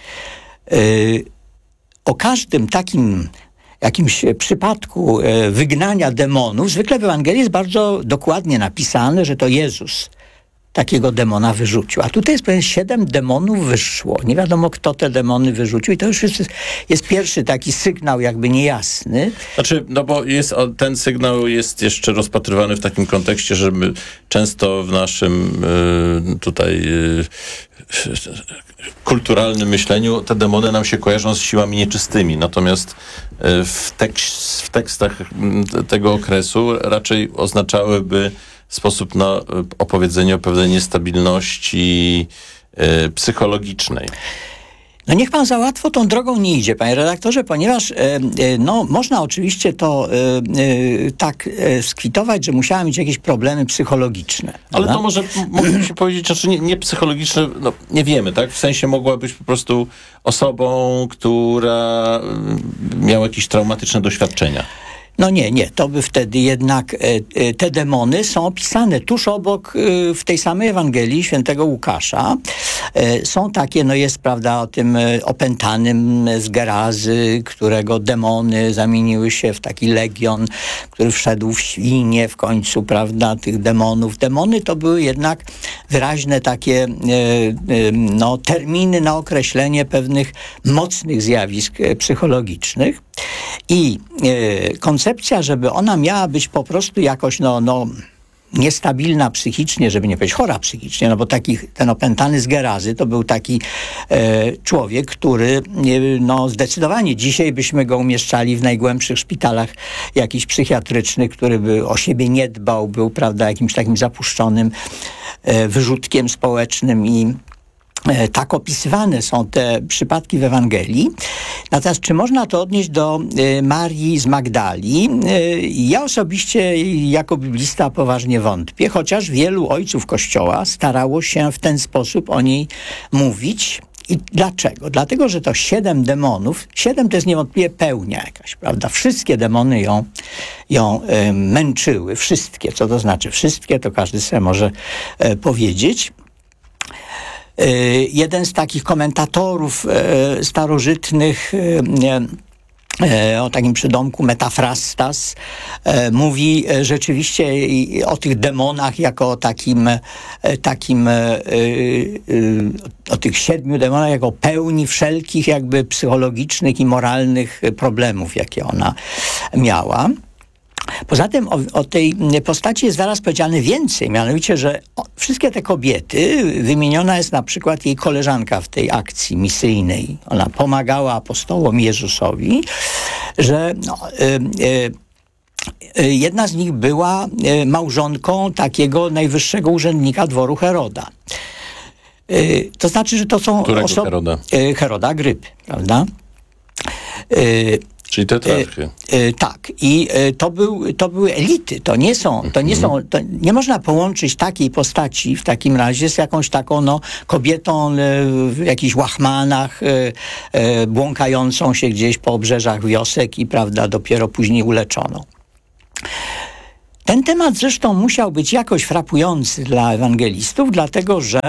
Yy, o każdym takim jakimś przypadku yy, wygnania demonów, zwykle w Ewangelii jest bardzo dokładnie napisane, że to Jezus takiego demona wyrzucił. A tutaj jest pewien siedem demonów wyszło. Nie wiadomo, kto te demony wyrzucił i to już jest, jest pierwszy taki sygnał jakby niejasny. Znaczy, no bo jest, ten sygnał jest jeszcze rozpatrywany w takim kontekście, że my często w naszym y, tutaj y, kulturalnym myśleniu te demony nam się kojarzą z siłami nieczystymi. Natomiast y, w, tekst, w tekstach tego okresu raczej oznaczałyby sposób na opowiedzenie o pewnej niestabilności y, psychologicznej. No niech pan za łatwo tą drogą nie idzie, panie redaktorze, ponieważ e, e, no, można oczywiście to e, e, tak e, skwitować, że musiała mieć jakieś problemy psychologiczne. Ale prawda? to może mógłbym się powiedzieć, znaczy nie, nie psychologiczne, no nie wiemy, tak? W sensie mogła być po prostu osobą, która miała jakieś traumatyczne doświadczenia. No nie, nie, to by wtedy jednak e, te demony są opisane tuż obok e, w tej samej Ewangelii świętego Łukasza. E, są takie, no jest prawda o tym e, opętanym z Gerazy, którego demony zamieniły się w taki legion, który wszedł w świnie w końcu, prawda, tych demonów. Demony to były jednak wyraźne takie e, e, no, terminy na określenie pewnych mocnych zjawisk e, psychologicznych. I e, koncepcja, żeby ona miała być po prostu jakoś no, no, niestabilna psychicznie, żeby nie powiedzieć chora psychicznie, no bo taki, ten opętany z Gerazy to był taki e, człowiek, który e, no, zdecydowanie dzisiaj byśmy go umieszczali w najgłębszych szpitalach jakichś psychiatrycznych, który by o siebie nie dbał, był prawda jakimś takim zapuszczonym e, wyrzutkiem społecznym i tak opisywane są te przypadki w Ewangelii. Natomiast czy można to odnieść do y, Marii z Magdali? Y, ja osobiście jako biblista poważnie wątpię, chociaż wielu ojców Kościoła starało się w ten sposób o niej mówić. I dlaczego? Dlatego, że to siedem demonów, siedem to jest niewątpliwie pełnia jakaś, prawda? Wszystkie demony ją, ją y, męczyły, wszystkie. Co to znaczy wszystkie? To każdy sobie może y, powiedzieć. Jeden z takich komentatorów e, starożytnych e, o takim przydomku Metafrastas e, mówi e, rzeczywiście o tych demonach jako o takim, e, takim e, e, o tych siedmiu demonach jako pełni wszelkich jakby psychologicznych i moralnych problemów, jakie ona miała. Poza tym o, o tej postaci jest zaraz powiedziane więcej, mianowicie, że o, wszystkie te kobiety, wymieniona jest na przykład jej koleżanka w tej akcji misyjnej, ona pomagała apostołom Jezusowi, że no, y, y, jedna z nich była y, małżonką takiego najwyższego urzędnika dworu Heroda. Y, to znaczy, że to są osoby... Heroda? Y, Heroda Agrypy, prawda? Y, Czyli tetrarchy. Y, y, tak. I y, to, był, to były elity. To nie są, to nie są, to nie można połączyć takiej postaci w takim razie z jakąś taką, no, kobietą y, w jakichś łachmanach, y, y, błąkającą się gdzieś po obrzeżach wiosek i, prawda, dopiero później uleczoną. Ten temat zresztą musiał być jakoś frapujący dla ewangelistów, dlatego że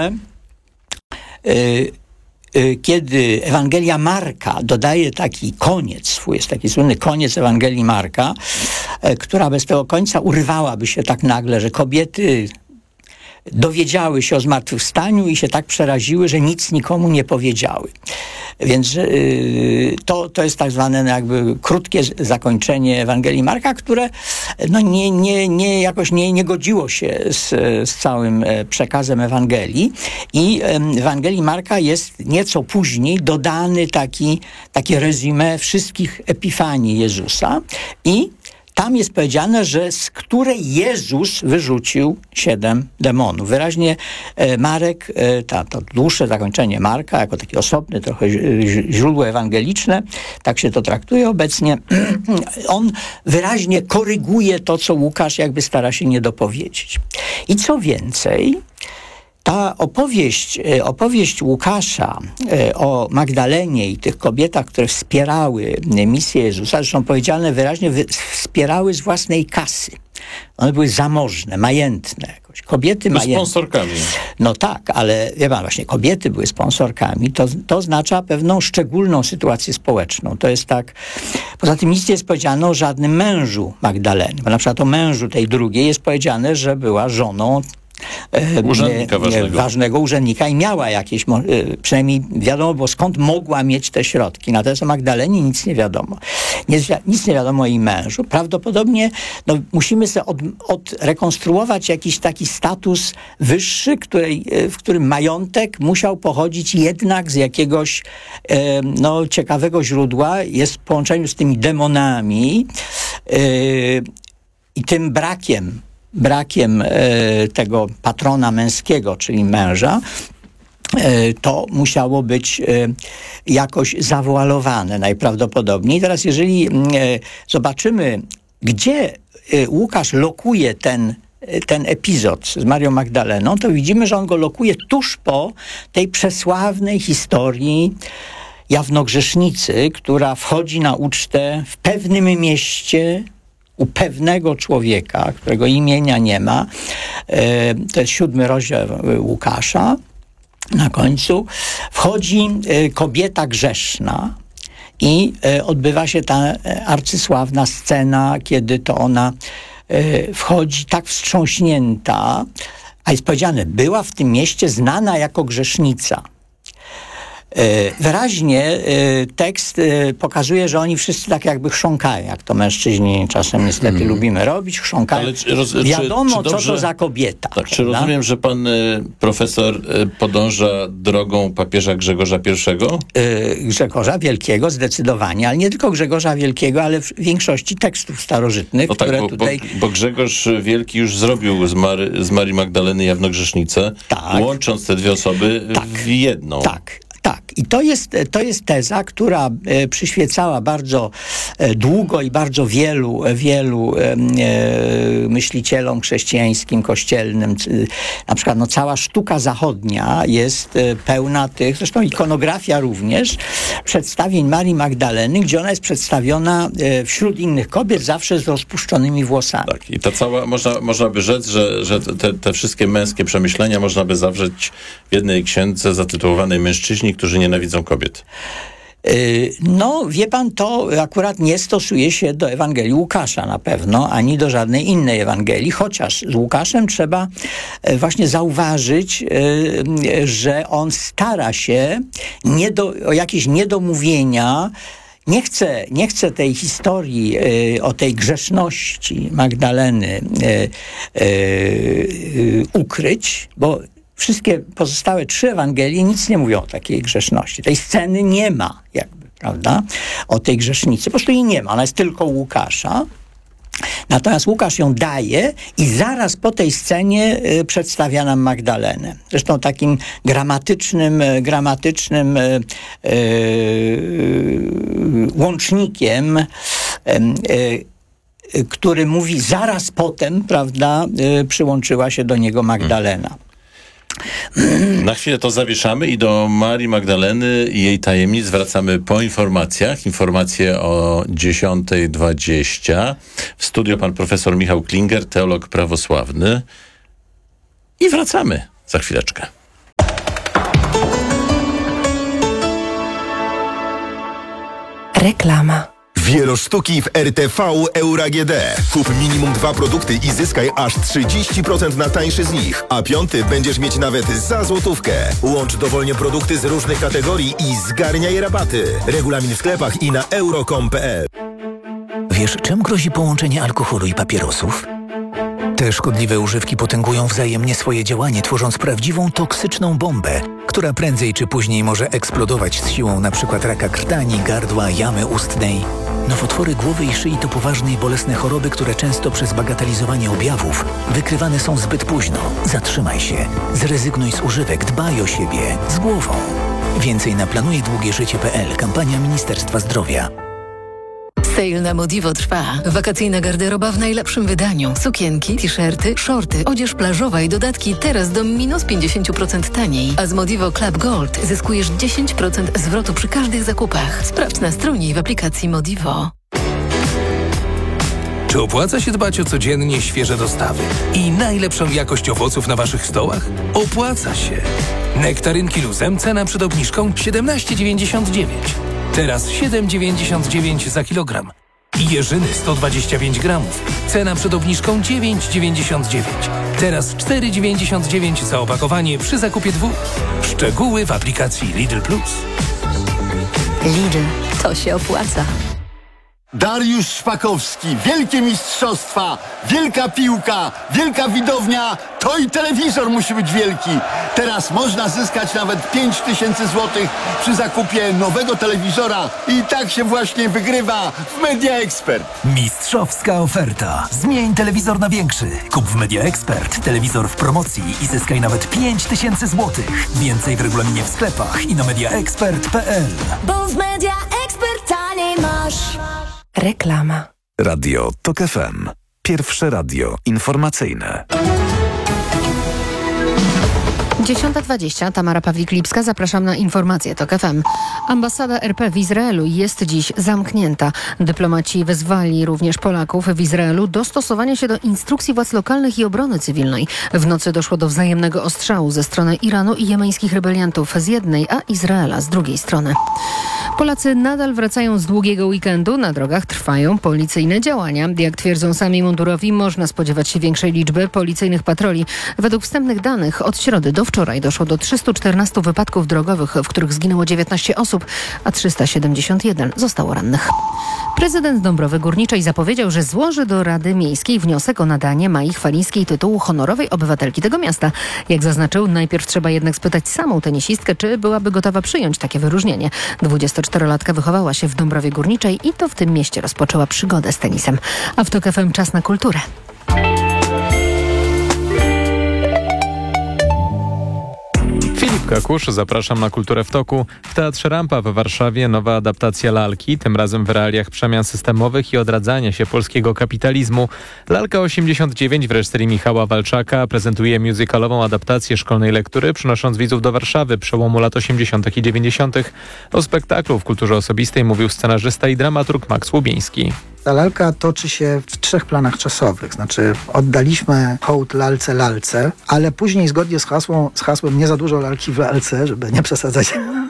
y, kiedy Ewangelia Marka dodaje taki koniec swój, jest taki słynny koniec Ewangelii Marka, która bez tego końca urwałaby się tak nagle, że kobiety dowiedziały się o zmartwychwstaniu i się tak przeraziły, że nic nikomu nie powiedziały. Więc yy, to, to jest tak zwane no jakby krótkie zakończenie Ewangelii Marka, które no nie, nie, nie, jakoś nie, nie godziło się z, z całym przekazem Ewangelii. I w Ewangelii Marka jest nieco później dodany taki, takie resume wszystkich epifanii Jezusa i tam jest powiedziane, że z której Jezus wyrzucił siedem demonów. Wyraźnie e, Marek, e, ta, to dłuższe zakończenie Marka, jako taki osobny trochę źródło ewangeliczne, tak się to traktuje obecnie, on wyraźnie koryguje to, co Łukasz jakby stara się nie dopowiedzieć. I co więcej, ta opowieść, opowieść Łukasza o Magdalenie i tych kobietach, które wspierały misję Jezusa, zresztą powiedziane wyraźnie, wspierały z własnej kasy. One były zamożne, majętne jakoś. Kobiety no majętne. Sponsorkami. No tak, ale wie pan, właśnie kobiety były sponsorkami. To, to oznacza pewną szczególną sytuację społeczną. To jest tak... Poza tym nic nie jest powiedziane o żadnym mężu Magdaleny. Bo na przykład o mężu tej drugiej jest powiedziane, że była żoną Urzędnika ważnego. ważnego urzędnika i miała jakieś, przynajmniej wiadomo, bo skąd mogła mieć te środki. Natomiast o Magdalenie nic nie wiadomo. Nic, nic nie wiadomo o jej mężu. Prawdopodobnie no, musimy sobie od, odrekonstruować jakiś taki status wyższy, której, w którym majątek musiał pochodzić jednak z jakiegoś e, no, ciekawego źródła. Jest w połączeniu z tymi demonami e, i tym brakiem brakiem e, tego patrona męskiego, czyli męża, e, to musiało być e, jakoś zawoalowane najprawdopodobniej. Teraz jeżeli e, zobaczymy, gdzie e, Łukasz lokuje ten ten epizod z Marią Magdaleną, to widzimy, że on go lokuje tuż po tej przesławnej historii jawnogrzesznicy, która wchodzi na ucztę w pewnym mieście u pewnego człowieka, którego imienia nie ma. E, to jest siódmy rozdział Łukasza. Na końcu wchodzi e, kobieta grzeszna i e, odbywa się ta arcysławna scena, kiedy to ona e, wchodzi tak wstrząśnięta, a jest powiedziane, była w tym mieście znana jako grzesznica. Wyraźnie tekst pokazuje, że oni wszyscy tak jakby chrząkają, jak to mężczyźni czasem niestety hmm. lubimy robić, chrząkają. Ale czy, roz, Wiadomo, czy, czy dobrze, co to za kobieta. Tak, czy rozumiem, że pan y, profesor y, podąża drogą papieża Grzegorza pierwszego? Y, Grzegorza Wielkiego zdecydowanie, ale nie tylko Grzegorza Wielkiego, ale w większości tekstów starożytnych, no które tak, bo, tutaj... Bo, bo Grzegorz Wielki już zrobił z, Mary, z Marii Magdaleny jawnogrzesznicę, tak. łącząc te dwie osoby tak. w jedną. Tak. Tak, i to jest, to jest teza, która e, przyświecała bardzo e, długo i bardzo wielu, wielu e, myślicielom chrześcijańskim, kościelnym. Na przykład no, cała sztuka zachodnia jest e, pełna tych, zresztą ikonografia również, przedstawień Marii Magdaleny, gdzie ona jest przedstawiona e, wśród innych kobiet zawsze z rozpuszczonymi włosami. Tak, i ta cała, można, można by rzec, że, że te, te wszystkie męskie przemyślenia można by zawrzeć w jednej księdze zatytułowanej Mężczyźni, którzy nienawidzą kobiet. No, wie pan, to akurat nie stosuje się do Ewangelii Łukasza na pewno, ani do żadnej innej Ewangelii, chociaż z Łukaszem trzeba właśnie zauważyć, że on stara się nie do, o jakieś niedomówienia nie chcę, nie chcę tej historii y, o tej grzeszności Magdaleny y, y, y, ukryć, bo wszystkie pozostałe trzy Ewangelie nic nie mówią o takiej grzeszności. Tej sceny nie ma, jakby, prawda, o tej grzesznicy. Po prostu jej nie ma, ona jest tylko u Łukasza. Natomiast Łukasz ją daje i zaraz po tej scenie y, przedstawia nam Magdalenę. Zresztą takim gramatycznym, y, gramatycznym y, y, łącznikiem, y, y, który mówi zaraz potem, prawda, y, przyłączyła się do niego Magdalena. Na chwilę to zawieszamy i do Marii Magdaleny i jej tajemnic wracamy po informacjach. Informacje o dziesiąta dwadzieścia. W studio pan profesor Michał Klinger, teolog prawosławny. I wracamy za chwileczkę. Reklama. Wielosztuki w R T V Euro A G D. Kup minimum dwa produkty i zyskaj aż trzydzieści procent na tańszy z nich, a piąty będziesz mieć nawet za złotówkę. Łącz dowolnie produkty z różnych kategorii i zgarniaj rabaty. Regulamin w sklepach i na euro kropka com kropka p l. Wiesz, czym grozi połączenie alkoholu i papierosów? Te szkodliwe używki potęgują wzajemnie swoje działanie, tworząc prawdziwą toksyczną bombę, która prędzej czy później może eksplodować z siłą np. raka krtani, gardła, jamy ustnej. Nowotwory głowy i szyi to poważne i bolesne choroby, które często przez bagatelizowanie objawów wykrywane są zbyt późno. Zatrzymaj się, zrezygnuj z używek, dbaj o siebie, z głową. Więcej na planuje długie życie kropka p l. Kampania Ministerstwa Zdrowia. Sale na Modivo trwa. Wakacyjna garderoba w najlepszym wydaniu. Sukienki, t-shirty, shorty, odzież plażowa i dodatki teraz do minus pięćdziesiąt procent taniej. A z Modivo Club Gold zyskujesz dziesięć procent zwrotu przy każdych zakupach. Sprawdź na stronie i w aplikacji Modivo. Czy opłaca się dbać o codziennie świeże dostawy i najlepszą jakość owoców na waszych stołach? Opłaca się. Nektarynki Luzem, cena przed obniżką siedemnaście dziewięćdziesiąt dziewięć. Teraz siedem dziewięćdziesiąt dziewięć za kilogram. I jeżyny sto dwadzieścia pięć gramów. Cena przed obniżką dziewięć dziewięćdziesiąt dziewięć. Teraz cztery dziewięćdziesiąt dziewięć za opakowanie przy zakupie dwóch. Szczegóły w aplikacji Lidl Plus. Lidl, to się opłaca. Dariusz Szpakowski, wielkie mistrzostwa, wielka piłka, wielka widownia, to i telewizor musi być wielki. Teraz można zyskać nawet pięć tysięcy złotych przy zakupie nowego telewizora i tak się właśnie wygrywa w Media Expert. Mistrzowska oferta. Zmień telewizor na większy. Kup w Media Expert telewizor w promocji i zyskaj nawet pięć tysięcy złotych. Więcej w regulaminie w sklepach i na media expert kropka p l. Bo w Media Expert taniej masz. Reklama. Radio Tok F M. Pierwsze radio informacyjne. dziesiąta dwadzieścia. Tamara Pawlik-Lipska. Zapraszam na informacje Tok F M. Ambasada R P w Izraelu jest dziś zamknięta. Dyplomaci wezwali również Polaków w Izraelu do stosowania się do instrukcji władz lokalnych i obrony cywilnej. W nocy doszło do wzajemnego ostrzału ze strony Iranu i jemeńskich rebeliantów z jednej, a Izraela z drugiej strony. Polacy nadal wracają z długiego weekendu. Na drogach trwają policyjne działania. Jak twierdzą sami mundurowi, można spodziewać się większej liczby policyjnych patroli. Według wstępnych danych od środy do wczoraj doszło do trzystu czternastu wypadków drogowych, w których zginęło dziewiętnaście osób, a trzysta siedemdziesiąt jeden zostało rannych. Prezydent Dąbrowy Górniczej zapowiedział, że złoży do Rady Miejskiej wniosek o nadanie Mai Chwalińskiej tytułu honorowej obywatelki tego miasta. Jak zaznaczył, najpierw trzeba jednak spytać samą tenisistkę, czy byłaby gotowa przyjąć takie wyróżnienie. dwudziestoczterolatka wychowała się w Dąbrowie Górniczej i to w tym mieście rozpoczęła przygodę z tenisem. A w Tok F M czas na kulturę. Filip Kakusz, zapraszam na Kulturę w Toku. W Teatrze Rampa w Warszawie nowa adaptacja lalki, tym razem w realiach przemian systemowych i odradzania się polskiego kapitalizmu. Lalka osiemdziesiąt dziewięć w reżyserii Michała Walczaka prezentuje musicalową adaptację szkolnej lektury, przynosząc widzów do Warszawy przełomu lat osiemdziesiątych i dziewięćdziesiątych. O spektaklu w kulturze osobistej mówił scenarzysta i dramaturg Max Łubiński. Ta lalka toczy się w trzech planach czasowych. Znaczy oddaliśmy hołd lalce lalce, ale później zgodnie z, hasłą, z hasłem nie za dużo lalki w lalce, żeby nie przesadzać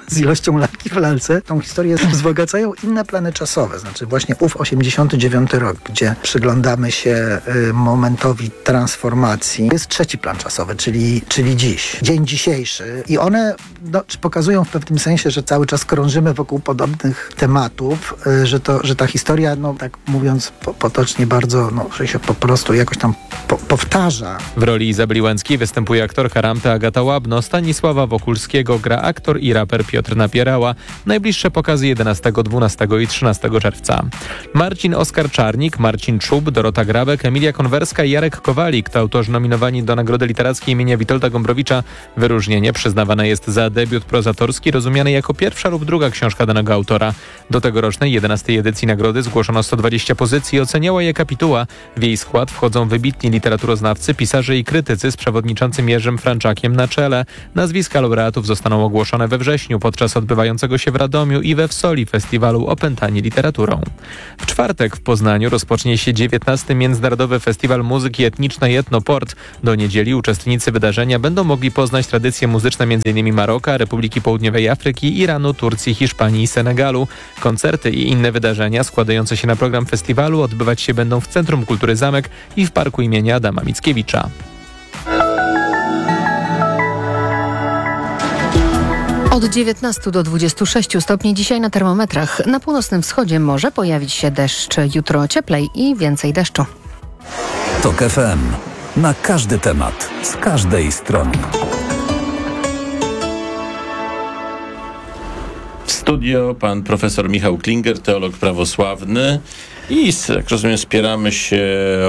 z ilością lalki w lalce, tą historię wzbogacają inne plany czasowe. Znaczy właśnie ów osiemdziesiąty dziewiąty rok, gdzie przyglądamy się y, momentowi transformacji. Jest trzeci plan czasowy, czyli, czyli dziś. Dzień dzisiejszy. I one no, pokazują w pewnym sensie, że cały czas krążymy wokół podobnych tematów, y, że, to, że ta historia, no tak mówiąc po, potocznie bardzo, no, że się po prostu jakoś tam po, powtarza. W roli Izabeli Łęckiej występuje aktorka Rampy Agata Łabno, Stanisława Wokulskiego gra aktor i raper Piotr Napierała. Najbliższe pokazy jedenastego, dwunastego i trzynastego czerwca. Marcin Oskar Czarnik, Marcin Czub, Dorota Grabek, Emilia Konwerska i Jarek Kowalik to autorzy nominowani do Nagrody Literackiej imienia Witolda Gombrowicza. Wyróżnienie przyznawane jest za debiut prozatorski rozumiany jako pierwsza lub druga książka danego autora. Do tegorocznej jedenastej edycji nagrody zgłoszono sto dwadzieścia pozycji, oceniała je kapituła. W jej skład wchodzą wybitni literaturoznawcy, pisarze i krytycy z przewodniczącym Jerzym Franczakiem na czele. Nazwiska laureatów zostaną ogłoszone we wrześniu podczas odbywającego się w Radomiu i we Wsoli festiwalu Opętani literaturą. W czwartek w Poznaniu rozpocznie się dziewiętnasty Międzynarodowy Festiwal Muzyki Etnicznej Etnoport. Do niedzieli uczestnicy wydarzenia będą mogli poznać tradycje muzyczne m.in. Maroka, Republiki Południowej Afryki, Iranu, Turcji, Hiszpanii i Senegalu. Koncerty i inne wydarzenia składające się na program festiwalu odbywać się będą w Centrum Kultury Zamek i w Parku imienia Adama Mickiewicza. Od dziewiętnastu do dwudziestu sześciu stopni dzisiaj na termometrach. Na północnym wschodzie może pojawić się deszcz. Jutro cieplej i więcej deszczu. Tok F M. Na każdy temat. Z każdej strony. W studio pan profesor Michał Klinger, teolog prawosławny i jak rozumiem spieramy się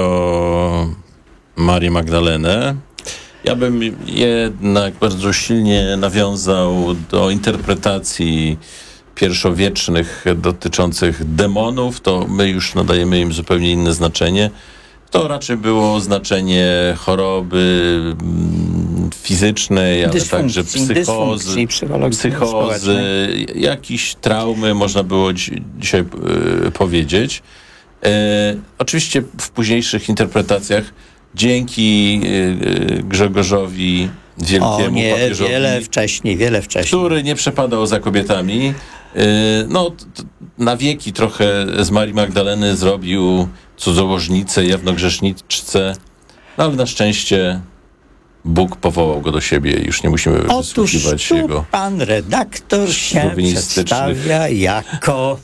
o Marię Magdalenę. Ja bym jednak bardzo silnie nawiązał do interpretacji pierwszowiecznych dotyczących demonów. To my już nadajemy im zupełnie inne znaczenie. To raczej było znaczenie choroby fizycznej, ale także psychozy, psychozy, jakieś traumy, można było dzi- dzisiaj y, powiedzieć. E, oczywiście w późniejszych interpretacjach dzięki y, Grzegorzowi Wielkiemu, o, nie, papieżowi, wiele wcześniej, wiele wcześniej. który nie przepadał za kobietami. Y, no, t- na wieki trochę z Marii Magdaleny zrobił cudzołożnicę, jawnogrzeszniczce, no ale na szczęście Bóg powołał go do siebie i już nie musimy wysłuchiwać tu jego pan redaktor się przedstawia jako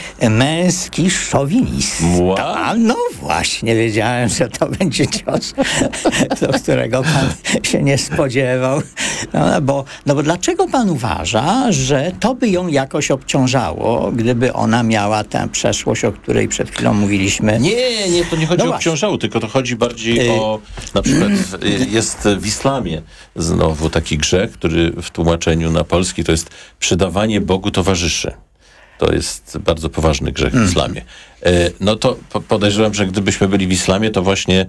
męski szowinista. A no właśnie, wiedziałem, że to będzie cios, do którego pan się nie spodziewał. No bo, no bo dlaczego pan uważa, że to by ją jakoś obciążało, gdyby ona miała tę przeszłość, o której przed chwilą mówiliśmy? Nie, nie, to nie chodzi no o obciążało, tylko to chodzi bardziej o, na przykład jest w islamie znowu taki grzech, który w tłumaczeniu na polski to jest przydawanie Bogu towarzyszy. To jest bardzo poważny grzech w islamie. No to podejrzewam, że gdybyśmy byli w islamie, to właśnie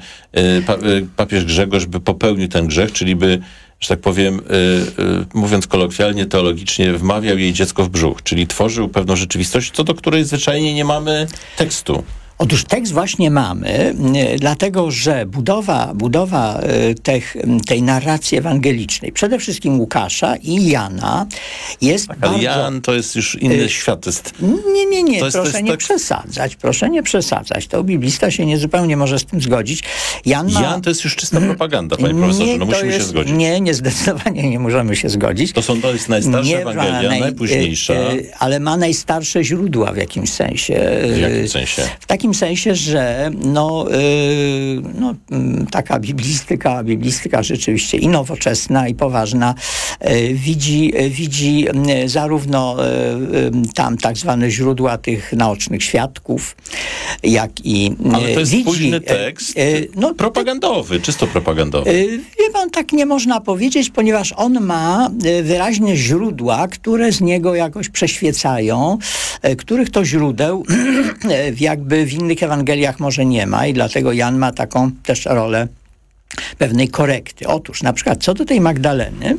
papież Grzegorz by popełnił ten grzech, czyli by, że tak powiem, mówiąc kolokwialnie, teologicznie, wmawiał jej dziecko w brzuch, czyli tworzył pewną rzeczywistość, co do której zwyczajnie nie mamy tekstu. Otóż tekst właśnie mamy, dlatego że budowa, budowa tych, tej narracji ewangelicznej, przede wszystkim Łukasza i Jana jest tak, bardzo... Ale Jan to jest już inny świat. Jest... Nie, nie, nie, to jest, proszę to jest nie tak... przesadzać, proszę nie przesadzać. To biblista się niezupełnie może z tym zgodzić. Jan, ma... Jan to jest już czysta propaganda, panie profesorze, nie, no musimy jest... się zgodzić. Nie, nie, zdecydowanie nie możemy się zgodzić. To są to jest najstarsza nie, Ewangelia, naj... najpóźniejsza. Ale ma najstarsze źródła w jakimś sensie. W jakim sensie? W takim sensie, że no, yy, no, taka biblistyka, biblistyka rzeczywiście i nowoczesna, i poważna, yy, widzi, yy, widzi yy, zarówno yy, tam tak zwane źródła tych naocznych świadków, jak i yy, Ale to jest widzi, spójny tekst yy, no, propagandowy, czysto propagandowy. Yy, wie pan, tak nie można powiedzieć, ponieważ on ma yy, wyraźne źródła, które z niego jakoś przeświecają, yy, których to źródeł yy, jakby w innych Ewangeliach może nie ma i dlatego Jan ma taką też rolę pewnej korekty. Otóż na przykład co do tej Magdaleny,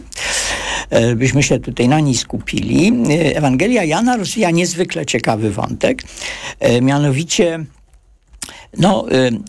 byśmy się tutaj na niej skupili, Ewangelia Jana rozwija niezwykle ciekawy wątek, mianowicie no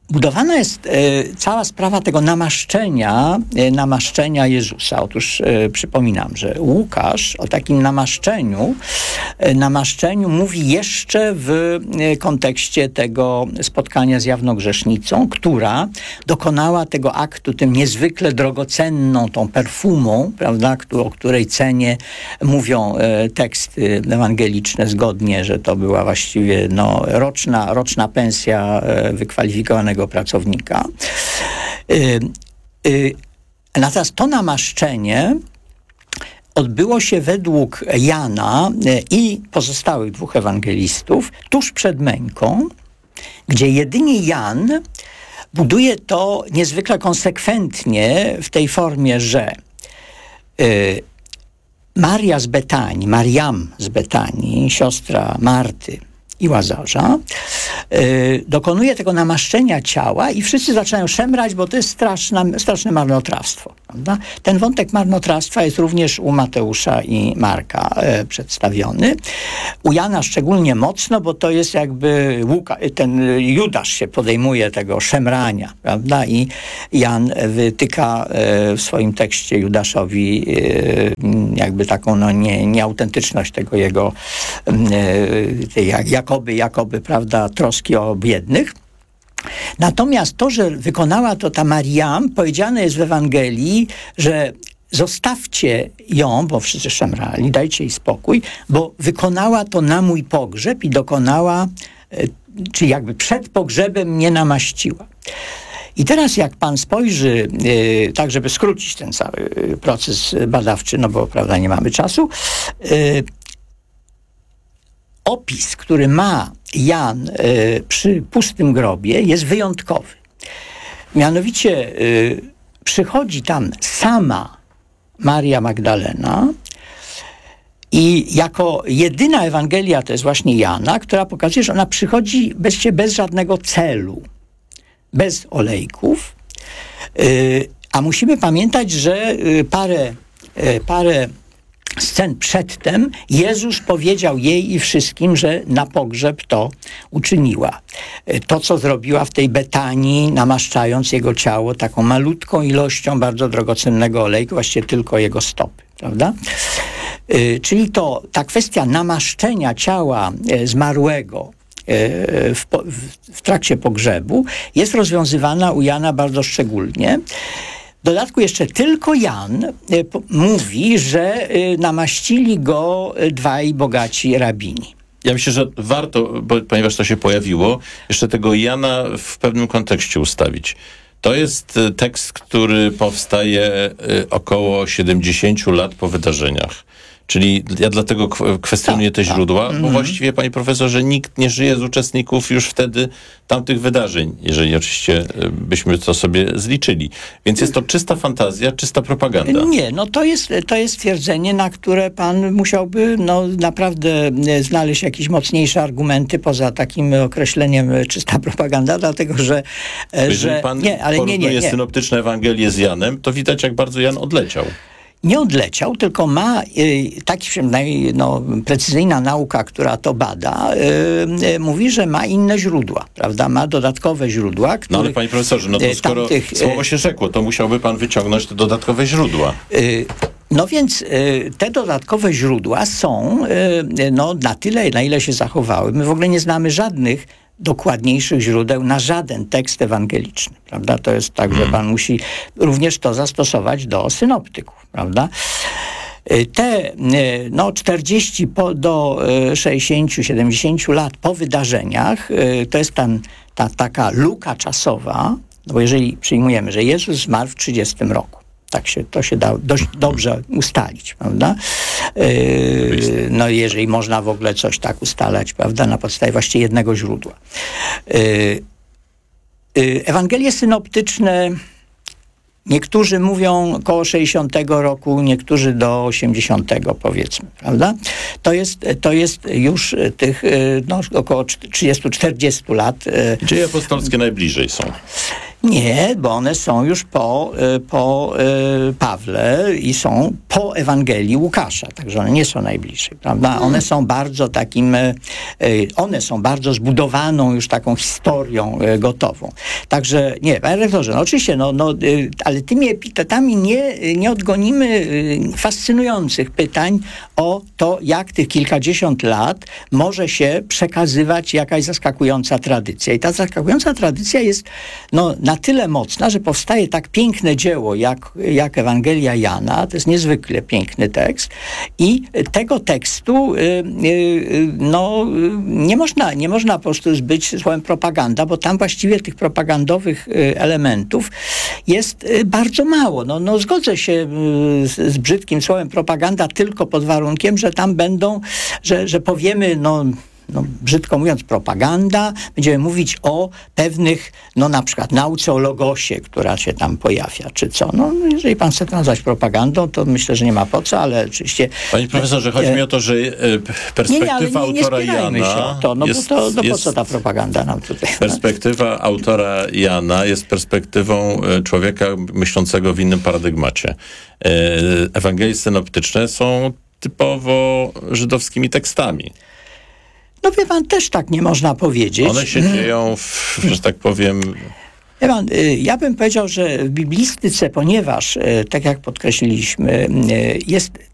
budowana jest e, cała sprawa tego namaszczenia, e, namaszczenia Jezusa. Otóż e, przypominam, że Łukasz o takim namaszczeniu, e, namaszczeniu mówi jeszcze w e, kontekście tego spotkania z jawnogrzesznicą, która dokonała tego aktu tym niezwykle drogocenną, tą perfumą, prawda, o której cenie mówią e, teksty ewangeliczne zgodnie, że to była właściwie no, roczna, roczna pensja e, wykwalifikowanego pracownika. Yy, yy, natomiast to namaszczenie odbyło się według Jana yy, i pozostałych dwóch ewangelistów tuż przed męką, gdzie jedynie Jan buduje to niezwykle konsekwentnie w tej formie, że yy, Maria z Betanii, Mariam z Betanii, siostra Marty i Łazarza, yy, dokonuje tego namaszczenia ciała i wszyscy zaczynają szemrać, bo to jest straszne, straszne marnotrawstwo. Prawda? Ten wątek marnotrawstwa jest również u Mateusza i Marka yy, przedstawiony. U Jana szczególnie mocno, bo to jest jakby Łuka, ten Judasz się podejmuje tego szemrania, prawda? I Jan wytyka yy, w swoim tekście Judaszowi yy, jakby taką no, nie, nieautentyczność tego jego yy, tej, jak, jakoby, jakoby, prawda, troski o biednych. Natomiast to, że wykonała to ta Mariam, powiedziane jest w Ewangelii, że zostawcie ją, bo wszyscy szemrali, dajcie jej spokój, bo wykonała to na mój pogrzeb i dokonała, czy jakby przed pogrzebem mnie namaściła. I teraz jak pan spojrzy, yy, tak żeby skrócić ten cały proces badawczy, no bo prawda nie mamy czasu, yy, opis, który ma Jan y, przy pustym grobie, jest wyjątkowy. Mianowicie y, przychodzi tam sama Maria Magdalena i jako jedyna Ewangelia to jest właśnie Jana, która pokazuje, że ona przychodzi bez, bez żadnego celu, bez olejków. Y, a musimy pamiętać, że y, parę, y, parę scen przedtem Jezus powiedział jej i wszystkim, że na pogrzeb to uczyniła. To, co zrobiła w tej Betanii, namaszczając jego ciało taką malutką ilością bardzo drogocennego olejku, właściwie tylko jego stopy, prawda? Czyli to ta kwestia namaszczenia ciała zmarłego w, w trakcie pogrzebu jest rozwiązywana u Jana bardzo szczególnie. W dodatku jeszcze tylko Jan y, po, mówi, że y, namaścili go dwaj bogaci rabini. Ja myślę, że warto, bo, ponieważ to się pojawiło, jeszcze tego Jana w pewnym kontekście ustawić. To jest tekst, który powstaje y, około siedemdziesiąt lat po wydarzeniach. Czyli ja dlatego kwestionuję te źródła, bo właściwie, panie profesorze, nikt nie żyje z uczestników już wtedy tamtych wydarzeń, jeżeli oczywiście byśmy to sobie zliczyli. Więc jest to czysta fantazja, czysta propaganda. Nie, no to jest, to jest twierdzenie, na które pan musiałby no, naprawdę znaleźć jakieś mocniejsze argumenty poza takim określeniem czysta propaganda, dlatego że... Jeżeli że, pan nie, ale nie, nie, nie. synoptyczne Ewangelię z Janem, to widać, jak bardzo Jan odleciał. Nie odleciał, tylko ma y, taki przynajmniej no, precyzyjna nauka, która to bada, y, y, mówi, że ma inne źródła, prawda? Ma dodatkowe źródła, które... No ale panie profesorze, no to skoro tamtych, słowo się rzekło, to musiałby pan wyciągnąć te dodatkowe źródła. Y, No więc y, te dodatkowe źródła są y, no, na tyle, na ile się zachowały. My w ogóle nie znamy żadnych dokładniejszych źródeł na żaden tekst ewangeliczny, prawda? To jest tak, że pan musi również to zastosować do synoptyków, prawda? Te no, czterdzieści po, do sześćdziesięciu siedemdziesięciu lat po wydarzeniach, to jest tam ta taka luka czasowa, no bo jeżeli przyjmujemy, że Jezus zmarł w trzydziestym roku, tak się, to się da dość dobrze ustalić, prawda? Yy, no jeżeli można w ogóle coś tak ustalać, prawda, na podstawie właściwie jednego źródła. Yy, yy, Ewangelie synoptyczne, niektórzy mówią koło sześćdziesiątego roku, niektórzy do osiemdziesiątego powiedzmy, prawda? To jest, to jest już tych no, około trzydziestu czterdziestu lat. Dzieje apostolskie najbliżej są. Nie, bo one są już po, po Pawle i są po Ewangelii Łukasza, także one nie są najbliżej, prawda? One są bardzo takim, one są bardzo zbudowaną już taką historią gotową. Także nie, panie rektorze, no oczywiście, no, no, ale tymi epitetami nie, nie odgonimy fascynujących pytań o to, jak tych kilkadziesiąt lat może się przekazywać jakaś zaskakująca tradycja. I ta zaskakująca tradycja jest no, na tyle mocna, że powstaje tak piękne dzieło jak, jak Ewangelia Jana. To jest niezwykle piękny tekst. I tego tekstu y, y, no, nie można, nie można po prostu zbyć słowem propaganda, bo tam właściwie tych propagandowych y, elementów jest y, bardzo mało. No, no, zgodzę się y, z, z brzydkim słowem propaganda tylko pod warunkiem, że tam będą, że, że powiemy, no No, brzydko mówiąc, propaganda. Będziemy mówić o pewnych, no na przykład nauce o logosie, która się tam pojawia, czy co. No, jeżeli pan chce to nazwać propagandą, to myślę, że nie ma po co, ale oczywiście... Panie profesorze, chodzi mi o to, że perspektywa nie, nie, ale nie, nie autora Jana... się o to, no jest, bo to, no po jest, co ta propaganda nam tutaj? Perspektywa autora Jana jest perspektywą człowieka myślącego w innym paradygmacie. Ewangelie synoptyczne są typowo żydowskimi tekstami. No wie pan, też tak nie można powiedzieć. One się dzieją, w, że tak powiem... Wie pan, ja bym powiedział, że w biblistyce, ponieważ, tak jak podkreśliliśmy, jest